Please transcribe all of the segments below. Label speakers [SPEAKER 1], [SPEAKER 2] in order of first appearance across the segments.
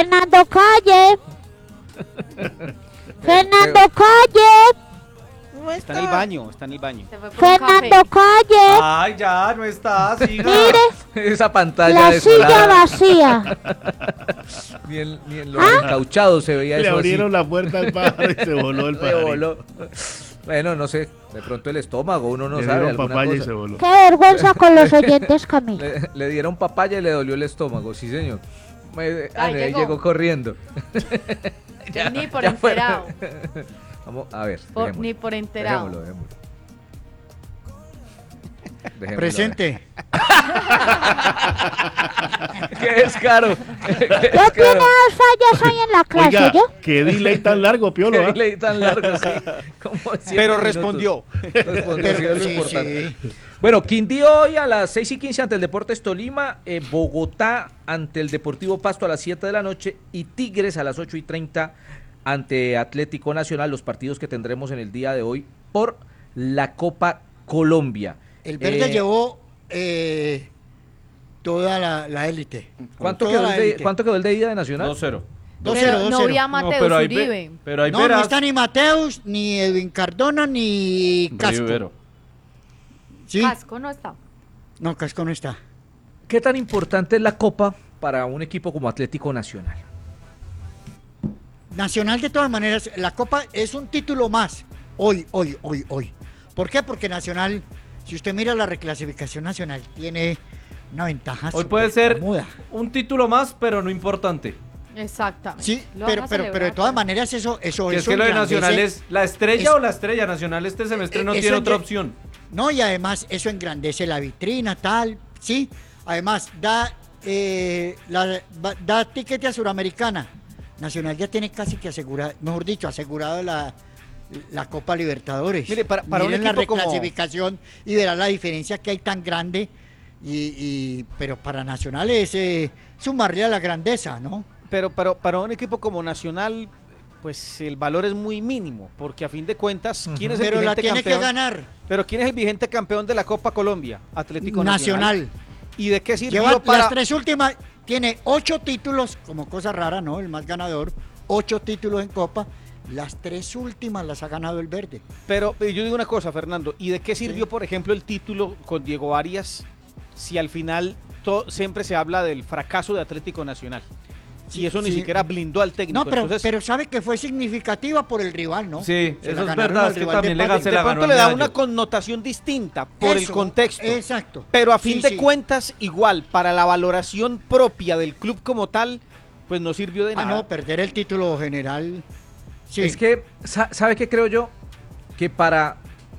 [SPEAKER 1] Fernando Calle. Fernando Calle.
[SPEAKER 2] No
[SPEAKER 3] Está en el baño, está en el baño.
[SPEAKER 2] Se fue por un
[SPEAKER 1] Fernando
[SPEAKER 2] café.
[SPEAKER 1] Calle.
[SPEAKER 4] Ay, ya, no está, siga.
[SPEAKER 1] Mire,
[SPEAKER 5] Esa pantalla
[SPEAKER 1] la silla
[SPEAKER 5] desolada.
[SPEAKER 1] vacía.
[SPEAKER 5] Ni en los encauchados se veía
[SPEAKER 6] Le
[SPEAKER 5] eso
[SPEAKER 6] abrieron
[SPEAKER 5] así.
[SPEAKER 6] la puerta al pájaro y se voló el
[SPEAKER 5] Se
[SPEAKER 6] pájaro.
[SPEAKER 5] voló. Bueno, no sé, de pronto el estómago, uno no
[SPEAKER 6] Le
[SPEAKER 5] sabe
[SPEAKER 6] dieron
[SPEAKER 5] alguna
[SPEAKER 6] papaya y
[SPEAKER 5] cosa.
[SPEAKER 6] se voló.
[SPEAKER 1] Qué vergüenza con los oyentes, Camilo.
[SPEAKER 5] Le dieron papaya y le dolió el estómago, sí señor.
[SPEAKER 2] Ay,
[SPEAKER 5] Llegó corriendo.
[SPEAKER 2] Ni por
[SPEAKER 5] ya fue.
[SPEAKER 2] enterado.
[SPEAKER 5] Vamos a ver.
[SPEAKER 2] Ni por enterado.
[SPEAKER 5] Dejémoslo.
[SPEAKER 7] Presente.
[SPEAKER 5] Qué descaro.
[SPEAKER 1] Ya tiene 2 fallas ahí en la clase,
[SPEAKER 6] Oiga,
[SPEAKER 1] ¿yo?
[SPEAKER 6] qué delay tan largo, Piolo.
[SPEAKER 5] Qué
[SPEAKER 6] ¿ah?
[SPEAKER 5] delay tan largo, sí. Como 7
[SPEAKER 3] Pero
[SPEAKER 5] minutos.
[SPEAKER 3] respondió.
[SPEAKER 5] Respondió, sí, es lo
[SPEAKER 7] Sí,
[SPEAKER 5] importante.
[SPEAKER 7] sí.
[SPEAKER 5] Bueno, Quindío hoy a las 6:15 ante el Deportes Tolima, Bogotá ante el Deportivo Pasto a las 7 de la noche y Tigres a las 8:30 ante Atlético Nacional, los partidos que tendremos en el día de hoy por la Copa Colombia.
[SPEAKER 7] El verde llevó toda la élite.
[SPEAKER 5] ¿Cuánto
[SPEAKER 7] Toda
[SPEAKER 5] quedó,
[SPEAKER 7] la
[SPEAKER 5] el de,
[SPEAKER 7] élite.
[SPEAKER 5] ¿Cuánto quedó el de ida de Nacional?
[SPEAKER 4] 2-0.
[SPEAKER 7] 2-0,
[SPEAKER 2] Pero no
[SPEAKER 7] 2-0.
[SPEAKER 2] vi a
[SPEAKER 4] No,
[SPEAKER 2] Mateus
[SPEAKER 4] pero ahí
[SPEAKER 2] Uribe.
[SPEAKER 4] pero ahí
[SPEAKER 7] No, no
[SPEAKER 4] verás.
[SPEAKER 7] está ni Mateus, ni Edwin Cardona, ni Casco.
[SPEAKER 4] Rivero.
[SPEAKER 7] ¿Sí?
[SPEAKER 2] Casco no está.
[SPEAKER 7] No, Casco no está.
[SPEAKER 5] ¿Qué tan importante es la Copa para un equipo como Atlético Nacional?
[SPEAKER 7] Nacional, de todas maneras, la Copa es un título más. Hoy. ¿Por qué? Porque Nacional, si usted mira la reclasificación nacional, tiene una ventaja.
[SPEAKER 4] Hoy puede ser
[SPEAKER 7] muda.
[SPEAKER 4] un título más, pero no importante.
[SPEAKER 2] Exactamente.
[SPEAKER 7] Sí,
[SPEAKER 2] Lo
[SPEAKER 7] pero
[SPEAKER 2] van a
[SPEAKER 7] de
[SPEAKER 2] celebrar,
[SPEAKER 7] todas
[SPEAKER 2] pero-
[SPEAKER 7] maneras eso
[SPEAKER 4] Que es que lo de
[SPEAKER 7] engrandece.
[SPEAKER 4] Nacional es la estrella
[SPEAKER 7] es-
[SPEAKER 4] o la estrella. Nacional este semestre no
[SPEAKER 7] eso
[SPEAKER 4] tiene otra
[SPEAKER 7] engra-
[SPEAKER 4] opción.
[SPEAKER 7] No, y además eso engrandece la vitrina, tal, sí. Además, da tiquete a Suramericana. Nacional ya tiene casi que asegurado, mejor dicho, asegurado la Copa Libertadores.
[SPEAKER 3] Mire, para un
[SPEAKER 7] Miren la
[SPEAKER 3] equipo como-
[SPEAKER 7] reclasificación y verá la diferencia que hay tan grande. Pero para Nacional es sumarle a la grandeza, ¿no?
[SPEAKER 3] Pero para un equipo como Nacional, pues el valor es muy mínimo, porque a fin de cuentas, ¿quién es el
[SPEAKER 7] Pero la
[SPEAKER 3] vigente
[SPEAKER 7] tiene
[SPEAKER 3] campeón?
[SPEAKER 7] que ganar.
[SPEAKER 3] Pero ¿quién es el vigente campeón de la Copa Colombia? Atlético Nacional.
[SPEAKER 7] Nacional.
[SPEAKER 3] ¿Y de qué sirvió
[SPEAKER 7] Lleva
[SPEAKER 3] para
[SPEAKER 7] las 3 últimas, tiene 8 títulos, como cosa rara, ¿no? El más ganador, 8 títulos en Copa. Las 3 últimas las ha ganado el verde.
[SPEAKER 3] Pero yo digo una cosa, Fernando, ¿y de qué sirvió, por ejemplo, el título con Diego Arias si al final siempre se habla del fracaso de Atlético Nacional? Y eso ni
[SPEAKER 7] sí.
[SPEAKER 3] siquiera blindó al técnico.
[SPEAKER 7] No, pero,
[SPEAKER 3] Entonces,
[SPEAKER 7] pero sabe que fue significativa por el rival, ¿no?
[SPEAKER 4] Sí,
[SPEAKER 7] Se
[SPEAKER 4] eso
[SPEAKER 7] la
[SPEAKER 4] es
[SPEAKER 7] ganaron
[SPEAKER 4] verdad,
[SPEAKER 7] al
[SPEAKER 4] es que
[SPEAKER 7] rival
[SPEAKER 4] también
[SPEAKER 7] de
[SPEAKER 4] le
[SPEAKER 7] Pasto.
[SPEAKER 4] se
[SPEAKER 3] de
[SPEAKER 4] la
[SPEAKER 3] pronto
[SPEAKER 4] ganó
[SPEAKER 3] le
[SPEAKER 4] el
[SPEAKER 3] da
[SPEAKER 4] Medallo.
[SPEAKER 3] una connotación distinta por el
[SPEAKER 7] Eso,
[SPEAKER 3] contexto.
[SPEAKER 7] Exacto.
[SPEAKER 3] Pero a fin
[SPEAKER 7] Sí,
[SPEAKER 3] de
[SPEAKER 7] sí.
[SPEAKER 3] cuentas, igual, para la valoración propia del club como tal, pues no sirvió de
[SPEAKER 7] Ah,
[SPEAKER 3] nada.
[SPEAKER 7] no, perder el título general. Sí.
[SPEAKER 5] Es que, ¿sabe qué creo yo? Que para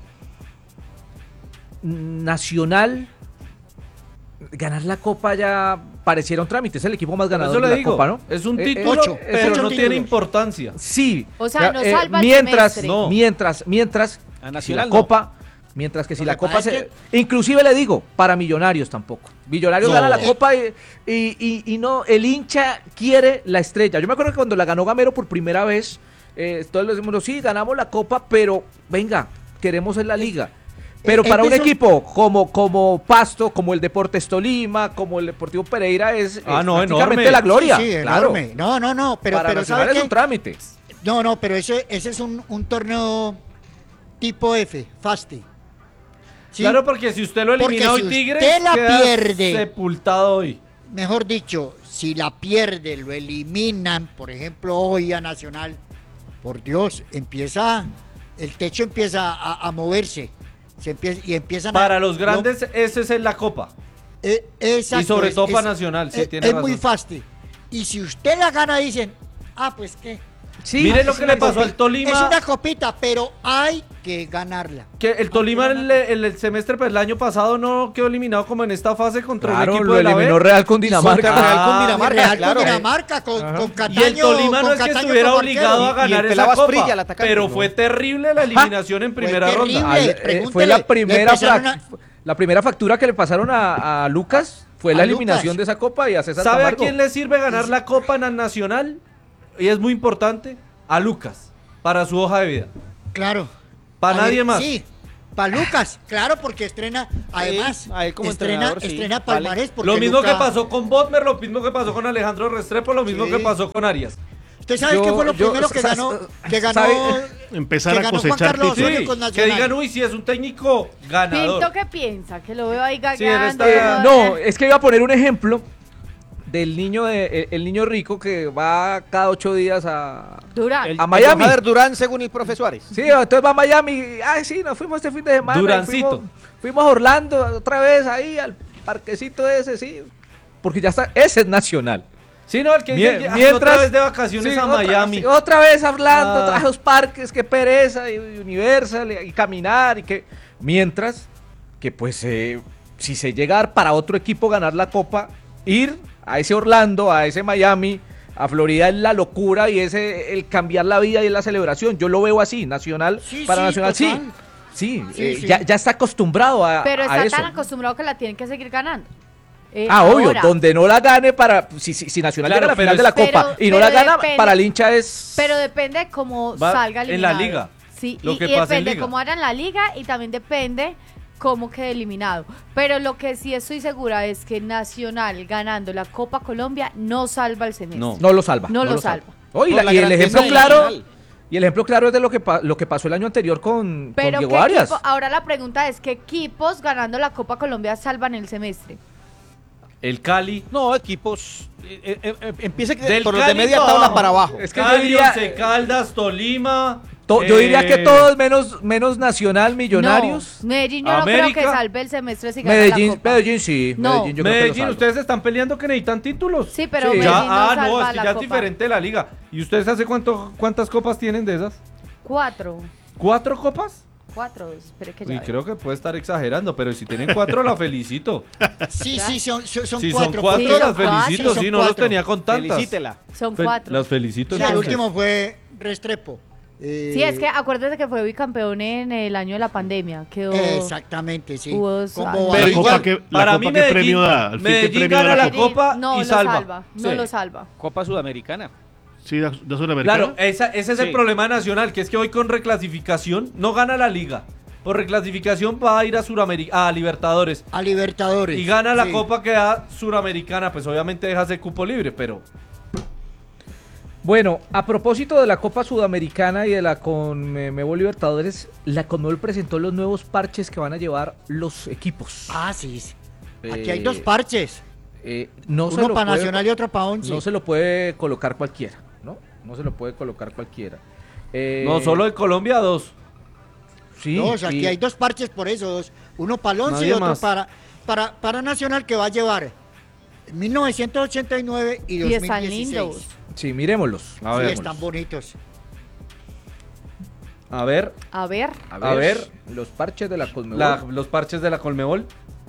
[SPEAKER 5] Nacional ganar la Copa ya pareciera un trámite. Es el equipo más ganador
[SPEAKER 4] Eso
[SPEAKER 5] de
[SPEAKER 4] le
[SPEAKER 5] la
[SPEAKER 4] digo,
[SPEAKER 5] Copa, ¿no?
[SPEAKER 4] es un
[SPEAKER 5] Eh,
[SPEAKER 4] título,
[SPEAKER 7] ocho,
[SPEAKER 4] pero
[SPEAKER 7] ocho
[SPEAKER 4] no tiene
[SPEAKER 7] títulos.
[SPEAKER 4] importancia.
[SPEAKER 5] Sí.
[SPEAKER 2] O sea, no salva el
[SPEAKER 5] mientras,
[SPEAKER 2] semestre.
[SPEAKER 4] No.
[SPEAKER 5] mientras
[SPEAKER 3] A
[SPEAKER 5] si
[SPEAKER 3] Nacional
[SPEAKER 5] la
[SPEAKER 3] no.
[SPEAKER 5] Copa, mientras que si
[SPEAKER 7] Lo
[SPEAKER 5] la
[SPEAKER 7] que
[SPEAKER 5] Copa
[SPEAKER 7] pasa es
[SPEAKER 5] inclusive le digo, para Millonarios tampoco. Millonarios
[SPEAKER 7] No.
[SPEAKER 5] gana la Copa y no, el hincha quiere la estrella. Yo me acuerdo que cuando la ganó Gamero por primera vez, todos le decimos, sí, ganamos la Copa, pero venga, queremos en la liga. Pero para un
[SPEAKER 7] empezó-
[SPEAKER 5] equipo como Pasto, como el Deportes Tolima, como el Deportivo Pereira, es
[SPEAKER 4] no,
[SPEAKER 5] prácticamente
[SPEAKER 4] enorme.
[SPEAKER 5] la gloria.
[SPEAKER 7] Sí,
[SPEAKER 5] claro.
[SPEAKER 7] enorme. No, pero
[SPEAKER 5] para Nacional
[SPEAKER 7] ¿sabe
[SPEAKER 5] es
[SPEAKER 7] qué?
[SPEAKER 5] un trámite.
[SPEAKER 7] No, pero ese es un torneo tipo F, Fasti. ¿Sí?
[SPEAKER 4] Claro, porque si usted lo
[SPEAKER 7] Porque
[SPEAKER 4] elimina hoy
[SPEAKER 7] si
[SPEAKER 4] Tigres,
[SPEAKER 7] usted la
[SPEAKER 4] queda
[SPEAKER 7] pierde.
[SPEAKER 4] sepultado hoy.
[SPEAKER 7] Mejor dicho, si la pierde, lo eliminan, por ejemplo, hoy a Nacional, por Dios, el techo empieza a moverse. Y empiezan
[SPEAKER 4] Para los grandes, ese es la Copa.
[SPEAKER 7] exacto,
[SPEAKER 4] Y sobre todo para Nacional, sí, tiene
[SPEAKER 7] es
[SPEAKER 4] razón.
[SPEAKER 7] muy fácil. Y si usted la gana, dicen, pues qué.
[SPEAKER 5] Sí,
[SPEAKER 4] Mire lo
[SPEAKER 5] es
[SPEAKER 4] que
[SPEAKER 5] una
[SPEAKER 4] le pasó
[SPEAKER 5] copa.
[SPEAKER 4] al Tolima.
[SPEAKER 7] Es una copita, pero hay que ganarla.
[SPEAKER 4] Que el Tolima el semestre, pues el año pasado no quedó eliminado como en esta fase contra
[SPEAKER 5] Claro,
[SPEAKER 4] un equipo
[SPEAKER 5] lo
[SPEAKER 4] de la
[SPEAKER 5] eliminó
[SPEAKER 4] B.
[SPEAKER 5] Real con
[SPEAKER 3] Contra
[SPEAKER 5] Dinamarca.
[SPEAKER 3] Real con Dinamarca,
[SPEAKER 7] Real
[SPEAKER 3] claro.
[SPEAKER 7] con Dinamarca, con Cataño.
[SPEAKER 4] Y el Tolima no
[SPEAKER 7] con
[SPEAKER 4] es que
[SPEAKER 7] Cataño
[SPEAKER 4] estuviera
[SPEAKER 7] como
[SPEAKER 4] obligado a
[SPEAKER 7] arquero.
[SPEAKER 3] Y
[SPEAKER 4] ganar
[SPEAKER 3] el
[SPEAKER 4] esa
[SPEAKER 3] Pelado
[SPEAKER 4] Copa,
[SPEAKER 3] Asprilla, el atacante,
[SPEAKER 4] pero
[SPEAKER 3] ¿no?
[SPEAKER 4] fue terrible la eliminación en primera
[SPEAKER 7] terrible.
[SPEAKER 4] ronda.
[SPEAKER 5] Fue la
[SPEAKER 7] Pregúntele,
[SPEAKER 5] primera,
[SPEAKER 7] le empezaron
[SPEAKER 5] la primera factura que le pasaron a Lucas. Fue
[SPEAKER 7] A
[SPEAKER 5] la
[SPEAKER 7] Lucas.
[SPEAKER 5] eliminación de esa Copa y a César
[SPEAKER 4] ¿Sabe a
[SPEAKER 5] Camargo.
[SPEAKER 4] quién le sirve ganar la Copa en el Nacional? Y es muy importante, a Lucas, para su hoja de vida.
[SPEAKER 7] Claro.
[SPEAKER 4] Para
[SPEAKER 7] A ver,
[SPEAKER 4] nadie más.
[SPEAKER 7] Sí, Para Lucas, claro, porque estrena, además,
[SPEAKER 3] a él como
[SPEAKER 7] estrena,
[SPEAKER 3] entrenador, sí,
[SPEAKER 7] estrena
[SPEAKER 3] vale.
[SPEAKER 7] palmarés. Porque
[SPEAKER 4] Lo mismo
[SPEAKER 7] Luca-
[SPEAKER 4] que pasó con Botmer, lo mismo que pasó con Alejandro Restrepo, lo mismo
[SPEAKER 7] Sí.
[SPEAKER 4] que pasó con Arias.
[SPEAKER 7] ¿Usted sabe qué fue lo primero que ganó? Que ganó,
[SPEAKER 6] Empezar
[SPEAKER 7] que
[SPEAKER 6] a
[SPEAKER 7] ganó Juan
[SPEAKER 6] cosechar
[SPEAKER 7] Carlos
[SPEAKER 6] títulos.
[SPEAKER 7] Osorio
[SPEAKER 4] Sí,
[SPEAKER 7] con
[SPEAKER 4] que
[SPEAKER 7] Nacional.
[SPEAKER 4] digan, uy, si es un técnico ganador.
[SPEAKER 2] Pinto, ¿qué piensa? Que lo veo ahí
[SPEAKER 4] Sí, él
[SPEAKER 2] gagando.
[SPEAKER 4] está-
[SPEAKER 5] No, es que iba a poner un ejemplo del niño el niño rico que va cada 8 días a
[SPEAKER 2] Durán.
[SPEAKER 3] El-
[SPEAKER 5] A Miami.
[SPEAKER 3] el Jader Durán, según el profe Suárez.
[SPEAKER 5] Sí, entonces va a Miami. Ay, sí, nos fuimos este fin de semana. y
[SPEAKER 4] Durancito.
[SPEAKER 5] Fuimos a Orlando otra vez ahí al parquecito ese, sí. Porque ya está, ese es nacional.
[SPEAKER 4] Sí, no, el que
[SPEAKER 5] Mie-
[SPEAKER 4] dice,
[SPEAKER 5] mientras-
[SPEAKER 4] otra vez de vacaciones
[SPEAKER 5] Sí,
[SPEAKER 4] a Miami.
[SPEAKER 5] sí, otra vez hablando,
[SPEAKER 4] Ah.
[SPEAKER 5] otra vez los parques, qué pereza, y Universal, y caminar, y que... Mientras que pues si se llega a dar para otro equipo ganar la Copa, ir a ese Orlando, a ese Miami, a Florida es la locura y es el cambiar la vida y es la celebración. Yo lo veo así, Nacional,
[SPEAKER 7] Sí,
[SPEAKER 5] para
[SPEAKER 7] sí,
[SPEAKER 5] Nacional,
[SPEAKER 7] total.
[SPEAKER 5] sí,
[SPEAKER 7] Sí, sí.
[SPEAKER 5] Ya está acostumbrado a,
[SPEAKER 2] Pero
[SPEAKER 5] a
[SPEAKER 2] está
[SPEAKER 5] eso.
[SPEAKER 2] tan acostumbrado que la tienen que seguir ganando.
[SPEAKER 5] Obvio,
[SPEAKER 2] Ahora,
[SPEAKER 5] donde no la gane para... Si Nacional
[SPEAKER 4] Claro,
[SPEAKER 5] llega a la
[SPEAKER 4] pero
[SPEAKER 5] final de la
[SPEAKER 2] es-
[SPEAKER 5] Copa
[SPEAKER 2] pero-
[SPEAKER 5] y no
[SPEAKER 2] pero
[SPEAKER 5] la gana,
[SPEAKER 2] depende-
[SPEAKER 5] para el hincha es...
[SPEAKER 2] Pero depende de cómo
[SPEAKER 4] Va
[SPEAKER 2] salga
[SPEAKER 4] en
[SPEAKER 2] eliminado.
[SPEAKER 4] la liga.
[SPEAKER 2] Sí,
[SPEAKER 4] Lo
[SPEAKER 2] y
[SPEAKER 4] que pasa en
[SPEAKER 2] depende
[SPEAKER 4] liga.
[SPEAKER 2] cómo hagan la liga y también depende cómo quede eliminado. Pero lo que sí estoy segura es que Nacional ganando la Copa Colombia no salva el semestre.
[SPEAKER 4] No.
[SPEAKER 5] No lo salva.
[SPEAKER 2] No lo salva.
[SPEAKER 5] Oye,
[SPEAKER 3] Por la
[SPEAKER 5] y el
[SPEAKER 3] grandeza
[SPEAKER 5] ejemplo
[SPEAKER 3] del
[SPEAKER 5] claro,
[SPEAKER 3] Nacional.
[SPEAKER 5] y el ejemplo claro es de lo que pasó el año anterior con
[SPEAKER 2] Pero
[SPEAKER 5] Diego
[SPEAKER 2] ¿qué
[SPEAKER 5] Arias.
[SPEAKER 2] equipo? Ahora la pregunta es, ¿qué equipos ganando la Copa Colombia salvan el semestre?
[SPEAKER 4] El Cali.
[SPEAKER 3] No, equipos. Empieza
[SPEAKER 4] Del
[SPEAKER 3] por los de
[SPEAKER 4] Cali
[SPEAKER 3] media
[SPEAKER 4] para
[SPEAKER 3] tabla
[SPEAKER 4] abajo.
[SPEAKER 3] para abajo.
[SPEAKER 5] Es que yo
[SPEAKER 4] Cali,
[SPEAKER 5] diría,
[SPEAKER 4] Once Caldas, Tolima.
[SPEAKER 5] yo diría que todos menos Nacional, Millonarios.
[SPEAKER 2] No, Medellín yo no creo
[SPEAKER 4] América.
[SPEAKER 2] que salve el semestre si gana la Copa.
[SPEAKER 5] Medellín sí.
[SPEAKER 2] No.
[SPEAKER 5] Medellín yo creo que lo
[SPEAKER 4] Medellín,
[SPEAKER 5] salva.
[SPEAKER 4] ustedes están peleando que necesitan títulos.
[SPEAKER 2] Sí, pero
[SPEAKER 5] Sí.
[SPEAKER 2] Medellín
[SPEAKER 4] Ya,
[SPEAKER 2] no salva
[SPEAKER 4] no, es que
[SPEAKER 2] la
[SPEAKER 4] ya es
[SPEAKER 2] Copa.
[SPEAKER 4] diferente de la liga. ¿Y ustedes hace cuántas copas tienen de esas?
[SPEAKER 2] 4.
[SPEAKER 4] ¿4 copas?
[SPEAKER 2] 4, espere que
[SPEAKER 4] Y
[SPEAKER 2] ya.
[SPEAKER 4] creo que puede estar exagerando, pero si tienen 4 la felicito.
[SPEAKER 7] Sí, sí, son
[SPEAKER 4] Si
[SPEAKER 7] cuatro.
[SPEAKER 4] son 4
[SPEAKER 2] Sí,
[SPEAKER 4] las
[SPEAKER 2] son cuatro.
[SPEAKER 4] felicito,
[SPEAKER 7] Sí,
[SPEAKER 4] sí,
[SPEAKER 7] son
[SPEAKER 4] no los
[SPEAKER 7] cuatro.
[SPEAKER 4] tenía con tantas.
[SPEAKER 3] Felicítela.
[SPEAKER 2] Son 4.
[SPEAKER 4] Las felicito.
[SPEAKER 7] Sí, el
[SPEAKER 4] entonces.
[SPEAKER 7] último fue Restrepo.
[SPEAKER 2] Sí, es que acuérdate que fue bicampeón en el año de la pandemia. Quedó.
[SPEAKER 7] Exactamente, sí.
[SPEAKER 2] Hubo-
[SPEAKER 7] Con
[SPEAKER 2] Pero
[SPEAKER 7] Bobadilla.
[SPEAKER 6] La
[SPEAKER 4] igual,
[SPEAKER 6] copa que,
[SPEAKER 4] para
[SPEAKER 6] la
[SPEAKER 4] mí
[SPEAKER 6] copa que
[SPEAKER 4] Medellín-
[SPEAKER 6] premio da. Al fin, ¿qué
[SPEAKER 4] Medellín
[SPEAKER 6] premio
[SPEAKER 4] gana
[SPEAKER 6] da
[SPEAKER 4] la
[SPEAKER 2] Medellín
[SPEAKER 4] Copa
[SPEAKER 2] no
[SPEAKER 4] y
[SPEAKER 2] lo
[SPEAKER 4] salva.
[SPEAKER 2] No
[SPEAKER 4] Sí.
[SPEAKER 2] lo salva.
[SPEAKER 3] Copa Sudamericana.
[SPEAKER 6] Sí, de Sudamericana.
[SPEAKER 4] Claro, ese es el
[SPEAKER 3] Sí.
[SPEAKER 4] problema nacional, que es que hoy con reclasificación no gana la liga. Por reclasificación va a ir a Libertadores.
[SPEAKER 7] A Libertadores.
[SPEAKER 4] Y gana la
[SPEAKER 7] Sí.
[SPEAKER 4] Copa que da Suramericana, pues obviamente deja ese cupo libre, pero
[SPEAKER 5] Bueno, a propósito de la Copa Sudamericana y de la Conmebol Libertadores, la Conmebol presentó los nuevos parches que van a llevar los equipos.
[SPEAKER 7] Ah, sí. sí. Aquí
[SPEAKER 5] Eh,
[SPEAKER 7] hay dos parches.
[SPEAKER 5] No se
[SPEAKER 7] Uno
[SPEAKER 5] lo
[SPEAKER 7] para
[SPEAKER 5] puede-
[SPEAKER 7] Nacional y otro para Once.
[SPEAKER 5] No se lo puede colocar cualquiera, ¿no? No se lo puede colocar cualquiera.
[SPEAKER 4] no solo de Colombia, 2.
[SPEAKER 5] Sí,
[SPEAKER 7] Dos, aquí
[SPEAKER 5] y-
[SPEAKER 7] hay dos parches por eso. Uno para el Once
[SPEAKER 4] Nadie
[SPEAKER 7] y otro
[SPEAKER 4] más.
[SPEAKER 7] para Nacional, que va a llevar 1989 y
[SPEAKER 2] Y
[SPEAKER 7] 2016.
[SPEAKER 2] están lindos.
[SPEAKER 5] Sí, miremoslos.
[SPEAKER 4] A
[SPEAKER 7] Sí,
[SPEAKER 4] ver,
[SPEAKER 7] están bonitos.
[SPEAKER 4] a ver,
[SPEAKER 2] A ver.
[SPEAKER 5] A ver, los parches de la Conmebol.
[SPEAKER 4] los parches de la Colmebol.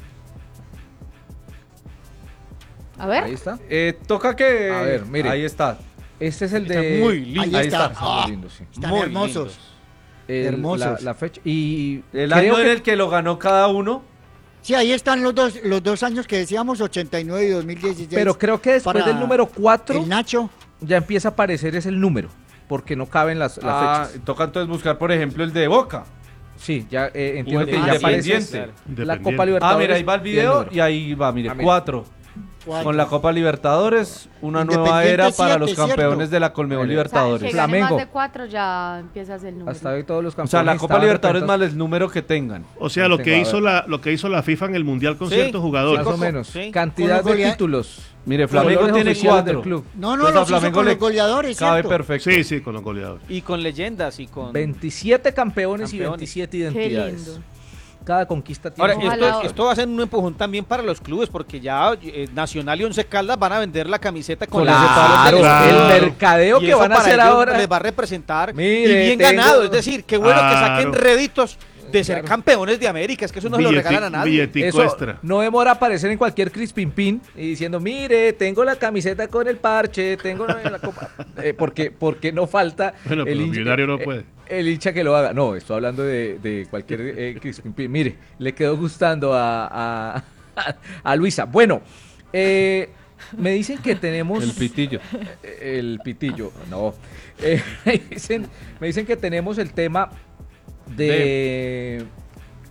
[SPEAKER 2] A ver.
[SPEAKER 5] Ahí está.
[SPEAKER 4] Toca que...
[SPEAKER 5] A ver, mire.
[SPEAKER 4] Ahí está.
[SPEAKER 5] Este es el
[SPEAKER 3] Está
[SPEAKER 5] de...
[SPEAKER 3] muy lindo.
[SPEAKER 7] Ahí
[SPEAKER 4] Ahí
[SPEAKER 7] está.
[SPEAKER 4] está.
[SPEAKER 5] Está muy
[SPEAKER 7] Ah,
[SPEAKER 5] lindo, sí.
[SPEAKER 7] están
[SPEAKER 3] Muy
[SPEAKER 7] hermosos.
[SPEAKER 3] lindos.
[SPEAKER 7] Hermosos.
[SPEAKER 5] La fecha. Y
[SPEAKER 4] El
[SPEAKER 5] creo
[SPEAKER 4] año
[SPEAKER 5] que-
[SPEAKER 4] en el que lo ganó cada uno.
[SPEAKER 7] Sí, ahí están los dos años que decíamos, 89 y 2016.
[SPEAKER 5] Pero creo que después
[SPEAKER 7] Para
[SPEAKER 5] del número 4
[SPEAKER 7] el Nacho.
[SPEAKER 5] ya empieza a aparecer ese el número, porque no caben las fechas.
[SPEAKER 4] Toca entonces buscar, por ejemplo, el de Boca.
[SPEAKER 5] Sí, ya entiendo
[SPEAKER 4] el
[SPEAKER 5] que
[SPEAKER 4] de
[SPEAKER 5] ya aparece
[SPEAKER 4] Independiente.
[SPEAKER 5] la
[SPEAKER 6] Independiente.
[SPEAKER 5] Copa Libertadores.
[SPEAKER 4] Mira, ahí va el
[SPEAKER 5] y
[SPEAKER 4] video
[SPEAKER 5] número.
[SPEAKER 4] y ahí va, mire,
[SPEAKER 5] Ah, mira.
[SPEAKER 4] 4. Con la Copa Libertadores, una nueva
[SPEAKER 7] Independiente
[SPEAKER 4] era para los
[SPEAKER 7] 7,
[SPEAKER 4] campeones
[SPEAKER 7] ¿cierto?
[SPEAKER 4] de la Colmebol
[SPEAKER 5] O sea,
[SPEAKER 2] O sea, el
[SPEAKER 4] Libertadores.
[SPEAKER 2] que gane
[SPEAKER 5] Flamengo.
[SPEAKER 2] más de 4 ya empieza a ser el número.
[SPEAKER 5] Hasta hoy todos los
[SPEAKER 4] O
[SPEAKER 5] campeones.
[SPEAKER 4] sea, la Copa
[SPEAKER 5] estaban
[SPEAKER 4] Libertadores más
[SPEAKER 5] representados.
[SPEAKER 4] el número que tengan.
[SPEAKER 6] O sea, lo
[SPEAKER 5] No
[SPEAKER 6] que
[SPEAKER 5] tengo,
[SPEAKER 6] hizo la FIFA en el Mundial con
[SPEAKER 3] Sí,
[SPEAKER 6] ciertos jugadores.
[SPEAKER 5] Más o
[SPEAKER 3] Coco,
[SPEAKER 5] menos.
[SPEAKER 3] sí.
[SPEAKER 5] Cantidad
[SPEAKER 7] Con los
[SPEAKER 5] de
[SPEAKER 7] golea-
[SPEAKER 5] títulos.
[SPEAKER 4] Mire, Flamengo
[SPEAKER 5] Colores
[SPEAKER 4] tiene
[SPEAKER 5] oficiales del
[SPEAKER 4] 4.
[SPEAKER 5] club.
[SPEAKER 7] No,
[SPEAKER 4] Entonces, a
[SPEAKER 7] los hizo
[SPEAKER 4] Flamengo
[SPEAKER 7] con
[SPEAKER 4] le
[SPEAKER 7] los goleadores,
[SPEAKER 4] Cabe
[SPEAKER 7] ¿cierto?
[SPEAKER 4] perfecto.
[SPEAKER 6] Sí, sí, con los goleadores.
[SPEAKER 3] Y con leyendas y con...
[SPEAKER 5] 27 campeones y
[SPEAKER 3] Campeones.
[SPEAKER 5] 27
[SPEAKER 2] Qué
[SPEAKER 5] identidades.
[SPEAKER 2] lindo.
[SPEAKER 5] Cada conquista tiene.
[SPEAKER 3] Ahora,
[SPEAKER 2] Ojalá-
[SPEAKER 3] esto va a ser un empujón también para los clubes, porque ya Nacional y Once Caldas van a vender la camiseta con
[SPEAKER 5] Claro,
[SPEAKER 3] ese palo de
[SPEAKER 6] claro.
[SPEAKER 5] el mercadeo
[SPEAKER 3] y
[SPEAKER 5] que
[SPEAKER 3] eso
[SPEAKER 5] van a
[SPEAKER 3] para
[SPEAKER 5] hacer
[SPEAKER 3] ellos
[SPEAKER 5] ahora.
[SPEAKER 3] les va a representar
[SPEAKER 5] Mire,
[SPEAKER 3] y bien
[SPEAKER 5] tengo-
[SPEAKER 3] ganado. Es decir, qué bueno que saquen
[SPEAKER 6] Claro.
[SPEAKER 3] réditos de ser
[SPEAKER 5] Claro.
[SPEAKER 3] campeones de América. Es que eso no se lo regalan a nadie.
[SPEAKER 6] Billetico
[SPEAKER 5] Eso
[SPEAKER 6] extra.
[SPEAKER 5] no demora a aparecer en cualquier Crispin Pin y diciendo, mire, tengo la camiseta con el parche, tengo la copa. Porque no falta
[SPEAKER 6] Bueno, pero Millonario no puede.
[SPEAKER 5] el hincha que lo haga. No, estoy hablando de cualquier Crispin Pin. Mire, le quedó gustando a Luisa. Bueno, me dicen que tenemos...
[SPEAKER 4] El pitillo.
[SPEAKER 5] El pitillo, no. Me dicen que tenemos el tema de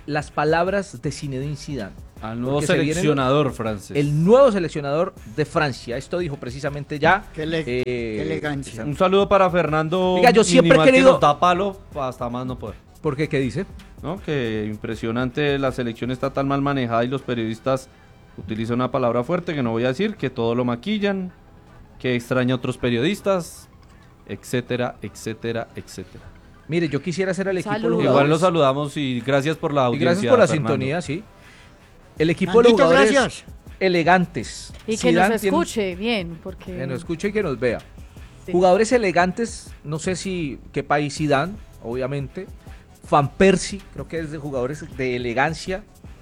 [SPEAKER 5] las palabras de Zinedine Zidane.
[SPEAKER 4] Al nuevo
[SPEAKER 5] Porque se viene
[SPEAKER 4] seleccionador francés.
[SPEAKER 5] El nuevo seleccionador de Francia. Esto dijo precisamente ya.
[SPEAKER 7] Qué elegancia.
[SPEAKER 4] Un saludo para Fernando.
[SPEAKER 5] Oiga, yo siempre he
[SPEAKER 4] Minimal, que
[SPEAKER 5] querido-
[SPEAKER 4] nos da palo hasta más no poder.
[SPEAKER 5] ¿Por qué? ¿Qué dice?
[SPEAKER 4] ¿No? Que impresionante, la selección está tan mal manejada y los periodistas utilizan una palabra fuerte que no voy a decir, que todo lo maquillan, que extraña a otros periodistas, etcétera, etcétera, etcétera.
[SPEAKER 5] Mire, yo quisiera hacer al equipo de
[SPEAKER 2] Saludos.
[SPEAKER 5] jugadores.
[SPEAKER 4] Igual los saludamos y gracias por la
[SPEAKER 5] Y
[SPEAKER 4] audiencia.
[SPEAKER 5] gracias por la
[SPEAKER 4] Fernando.
[SPEAKER 5] sintonía, sí. El equipo de los
[SPEAKER 7] Nandito,
[SPEAKER 5] jugadores
[SPEAKER 7] gracias.
[SPEAKER 5] elegantes.
[SPEAKER 2] Y que
[SPEAKER 5] Zidane
[SPEAKER 2] nos
[SPEAKER 5] tiene-
[SPEAKER 2] escuche bien, porque...
[SPEAKER 5] Que nos escuche y que nos vea.
[SPEAKER 2] Sí.
[SPEAKER 5] Jugadores elegantes, no sé si qué país Zidane, obviamente. Van Persie, creo que es de jugadores de elegancia.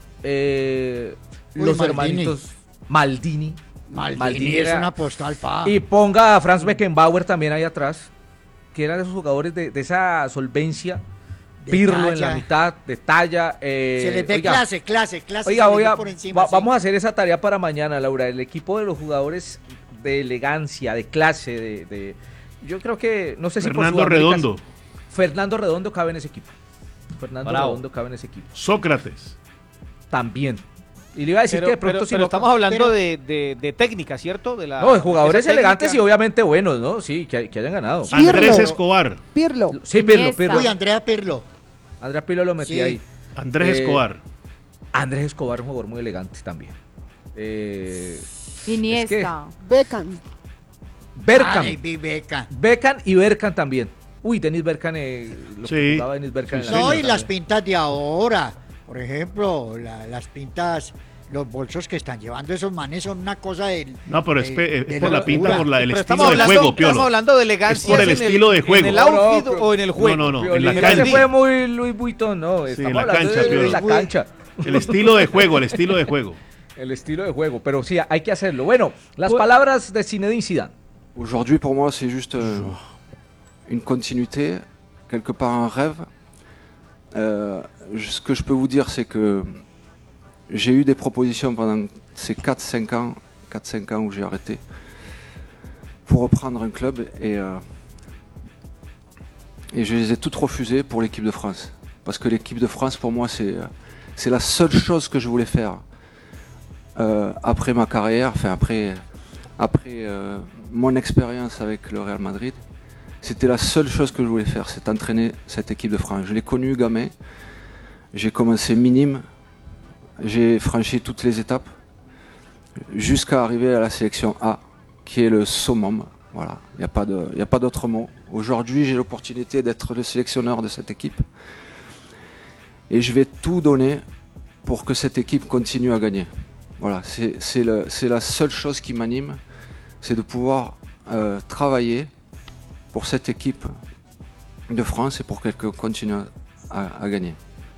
[SPEAKER 5] Los
[SPEAKER 7] Maldini.
[SPEAKER 5] hermanitos Maldini.
[SPEAKER 7] Maldini es
[SPEAKER 5] era-
[SPEAKER 7] una postal, pa.
[SPEAKER 5] Y ponga a Franz Beckenbauer también ahí atrás, que eran esos jugadores de esa solvencia.
[SPEAKER 7] De
[SPEAKER 5] Pirlo en
[SPEAKER 7] talla.
[SPEAKER 5] la mitad, de talla.
[SPEAKER 7] Se les ve
[SPEAKER 5] oiga,
[SPEAKER 7] clase.
[SPEAKER 5] Oiga,
[SPEAKER 7] se les ve por encima, sí.
[SPEAKER 5] vamos a hacer esa tarea para mañana, Laura. El equipo de los jugadores de elegancia, de clase, yo creo que, no sé si por
[SPEAKER 6] Fernando
[SPEAKER 5] Sudamérica-
[SPEAKER 6] Redondo,
[SPEAKER 5] Fernando Redondo cabe en ese equipo. Fernando
[SPEAKER 4] Bravo.
[SPEAKER 5] Redondo cabe en ese equipo.
[SPEAKER 6] Sócrates.
[SPEAKER 5] También. Y le iba a decir
[SPEAKER 3] Pero,
[SPEAKER 5] que de pronto
[SPEAKER 3] pero-
[SPEAKER 5] si
[SPEAKER 3] pero
[SPEAKER 5] no-
[SPEAKER 3] estamos hablando
[SPEAKER 7] pero-
[SPEAKER 3] de técnica, ¿cierto? De la,
[SPEAKER 5] No, de jugadores
[SPEAKER 3] esa
[SPEAKER 5] elegantes y
[SPEAKER 3] técnica.
[SPEAKER 5] obviamente buenos, ¿no? Sí, que hayan ganado.
[SPEAKER 6] Andrés
[SPEAKER 1] Pirlo.
[SPEAKER 6] Escobar.
[SPEAKER 1] Pirlo.
[SPEAKER 5] Sí, Pirlo,
[SPEAKER 2] Iniesta.
[SPEAKER 5] Pirlo.
[SPEAKER 7] Uy, Andrea Pirlo.
[SPEAKER 5] Andrea Pirlo lo metí
[SPEAKER 7] Sí.
[SPEAKER 5] ahí.
[SPEAKER 6] Andrés
[SPEAKER 5] Eh,
[SPEAKER 6] Escobar.
[SPEAKER 5] Andrés Escobar, un jugador muy elegante también.
[SPEAKER 2] Iniesta.
[SPEAKER 1] Beckham.
[SPEAKER 5] Bergkamp.
[SPEAKER 7] Ay, Beca.
[SPEAKER 5] Beckham y Bergkamp también. Uy, Dennis Bergkamp, lo
[SPEAKER 6] Sí.
[SPEAKER 5] que jugaba Dennis Bergkamp en la
[SPEAKER 7] No,
[SPEAKER 5] liga
[SPEAKER 7] y las
[SPEAKER 5] también.
[SPEAKER 7] pintas de ahora. Por ejemplo, las pintas, los bolsos que están llevando esos manes son una cosa del.
[SPEAKER 6] No, pero es,
[SPEAKER 7] de
[SPEAKER 6] es por la pinta,
[SPEAKER 7] locura.
[SPEAKER 6] por el
[SPEAKER 3] Pero
[SPEAKER 6] estilo de juego,
[SPEAKER 3] estamos
[SPEAKER 6] Piolo.
[SPEAKER 3] hablando de elegancia.
[SPEAKER 6] Es por el estilo de juego.
[SPEAKER 3] ¿En el
[SPEAKER 5] No,
[SPEAKER 3] outfit
[SPEAKER 5] pero-
[SPEAKER 3] o en el juego?
[SPEAKER 6] No, en la
[SPEAKER 5] Piolín,
[SPEAKER 6] cancha.
[SPEAKER 5] ese fue muy Louis Vuitton, no.
[SPEAKER 6] Sí,
[SPEAKER 5] Estamos
[SPEAKER 6] en la
[SPEAKER 5] hablando
[SPEAKER 6] cancha,
[SPEAKER 5] de
[SPEAKER 6] Piolo.
[SPEAKER 5] la cancha.
[SPEAKER 6] El estilo de juego, el estilo de juego.
[SPEAKER 5] El estilo de juego, pero sí, hay que hacerlo. Bueno, las palabras de Zinedine Zidane.
[SPEAKER 8] Aujourd'hui, pour moi, c'est juste une continuité, quelque part un rêve. Ce que je peux vous dire, c'est que j'ai eu des propositions pendant ces 4-5 ans où j'ai arrêté, pour reprendre un club et je les ai toutes refusées pour l'équipe de France. Parce que l'équipe de France, pour moi, c'est la seule chose que je voulais faire après ma carrière, enfin après mon expérience avec le Real Madrid. C'était la seule chose que je voulais faire, c'est entraîner cette équipe de France. Je l'ai connue gamin, j'ai commencé minime, j'ai franchi toutes les étapes, jusqu'à arriver à la sélection A, qui est le summum. Voilà, il n'y a pas d'autre mot. Aujourd'hui, j'ai l'opportunité d'être le sélectionneur de cette équipe. Et je vais tout donner pour que cette équipe continue à gagner. Voilà, c'est la seule chose qui m'anime, c'est de pouvoir travailler pour cette équipe de France et pour qu'elle continue à gagner.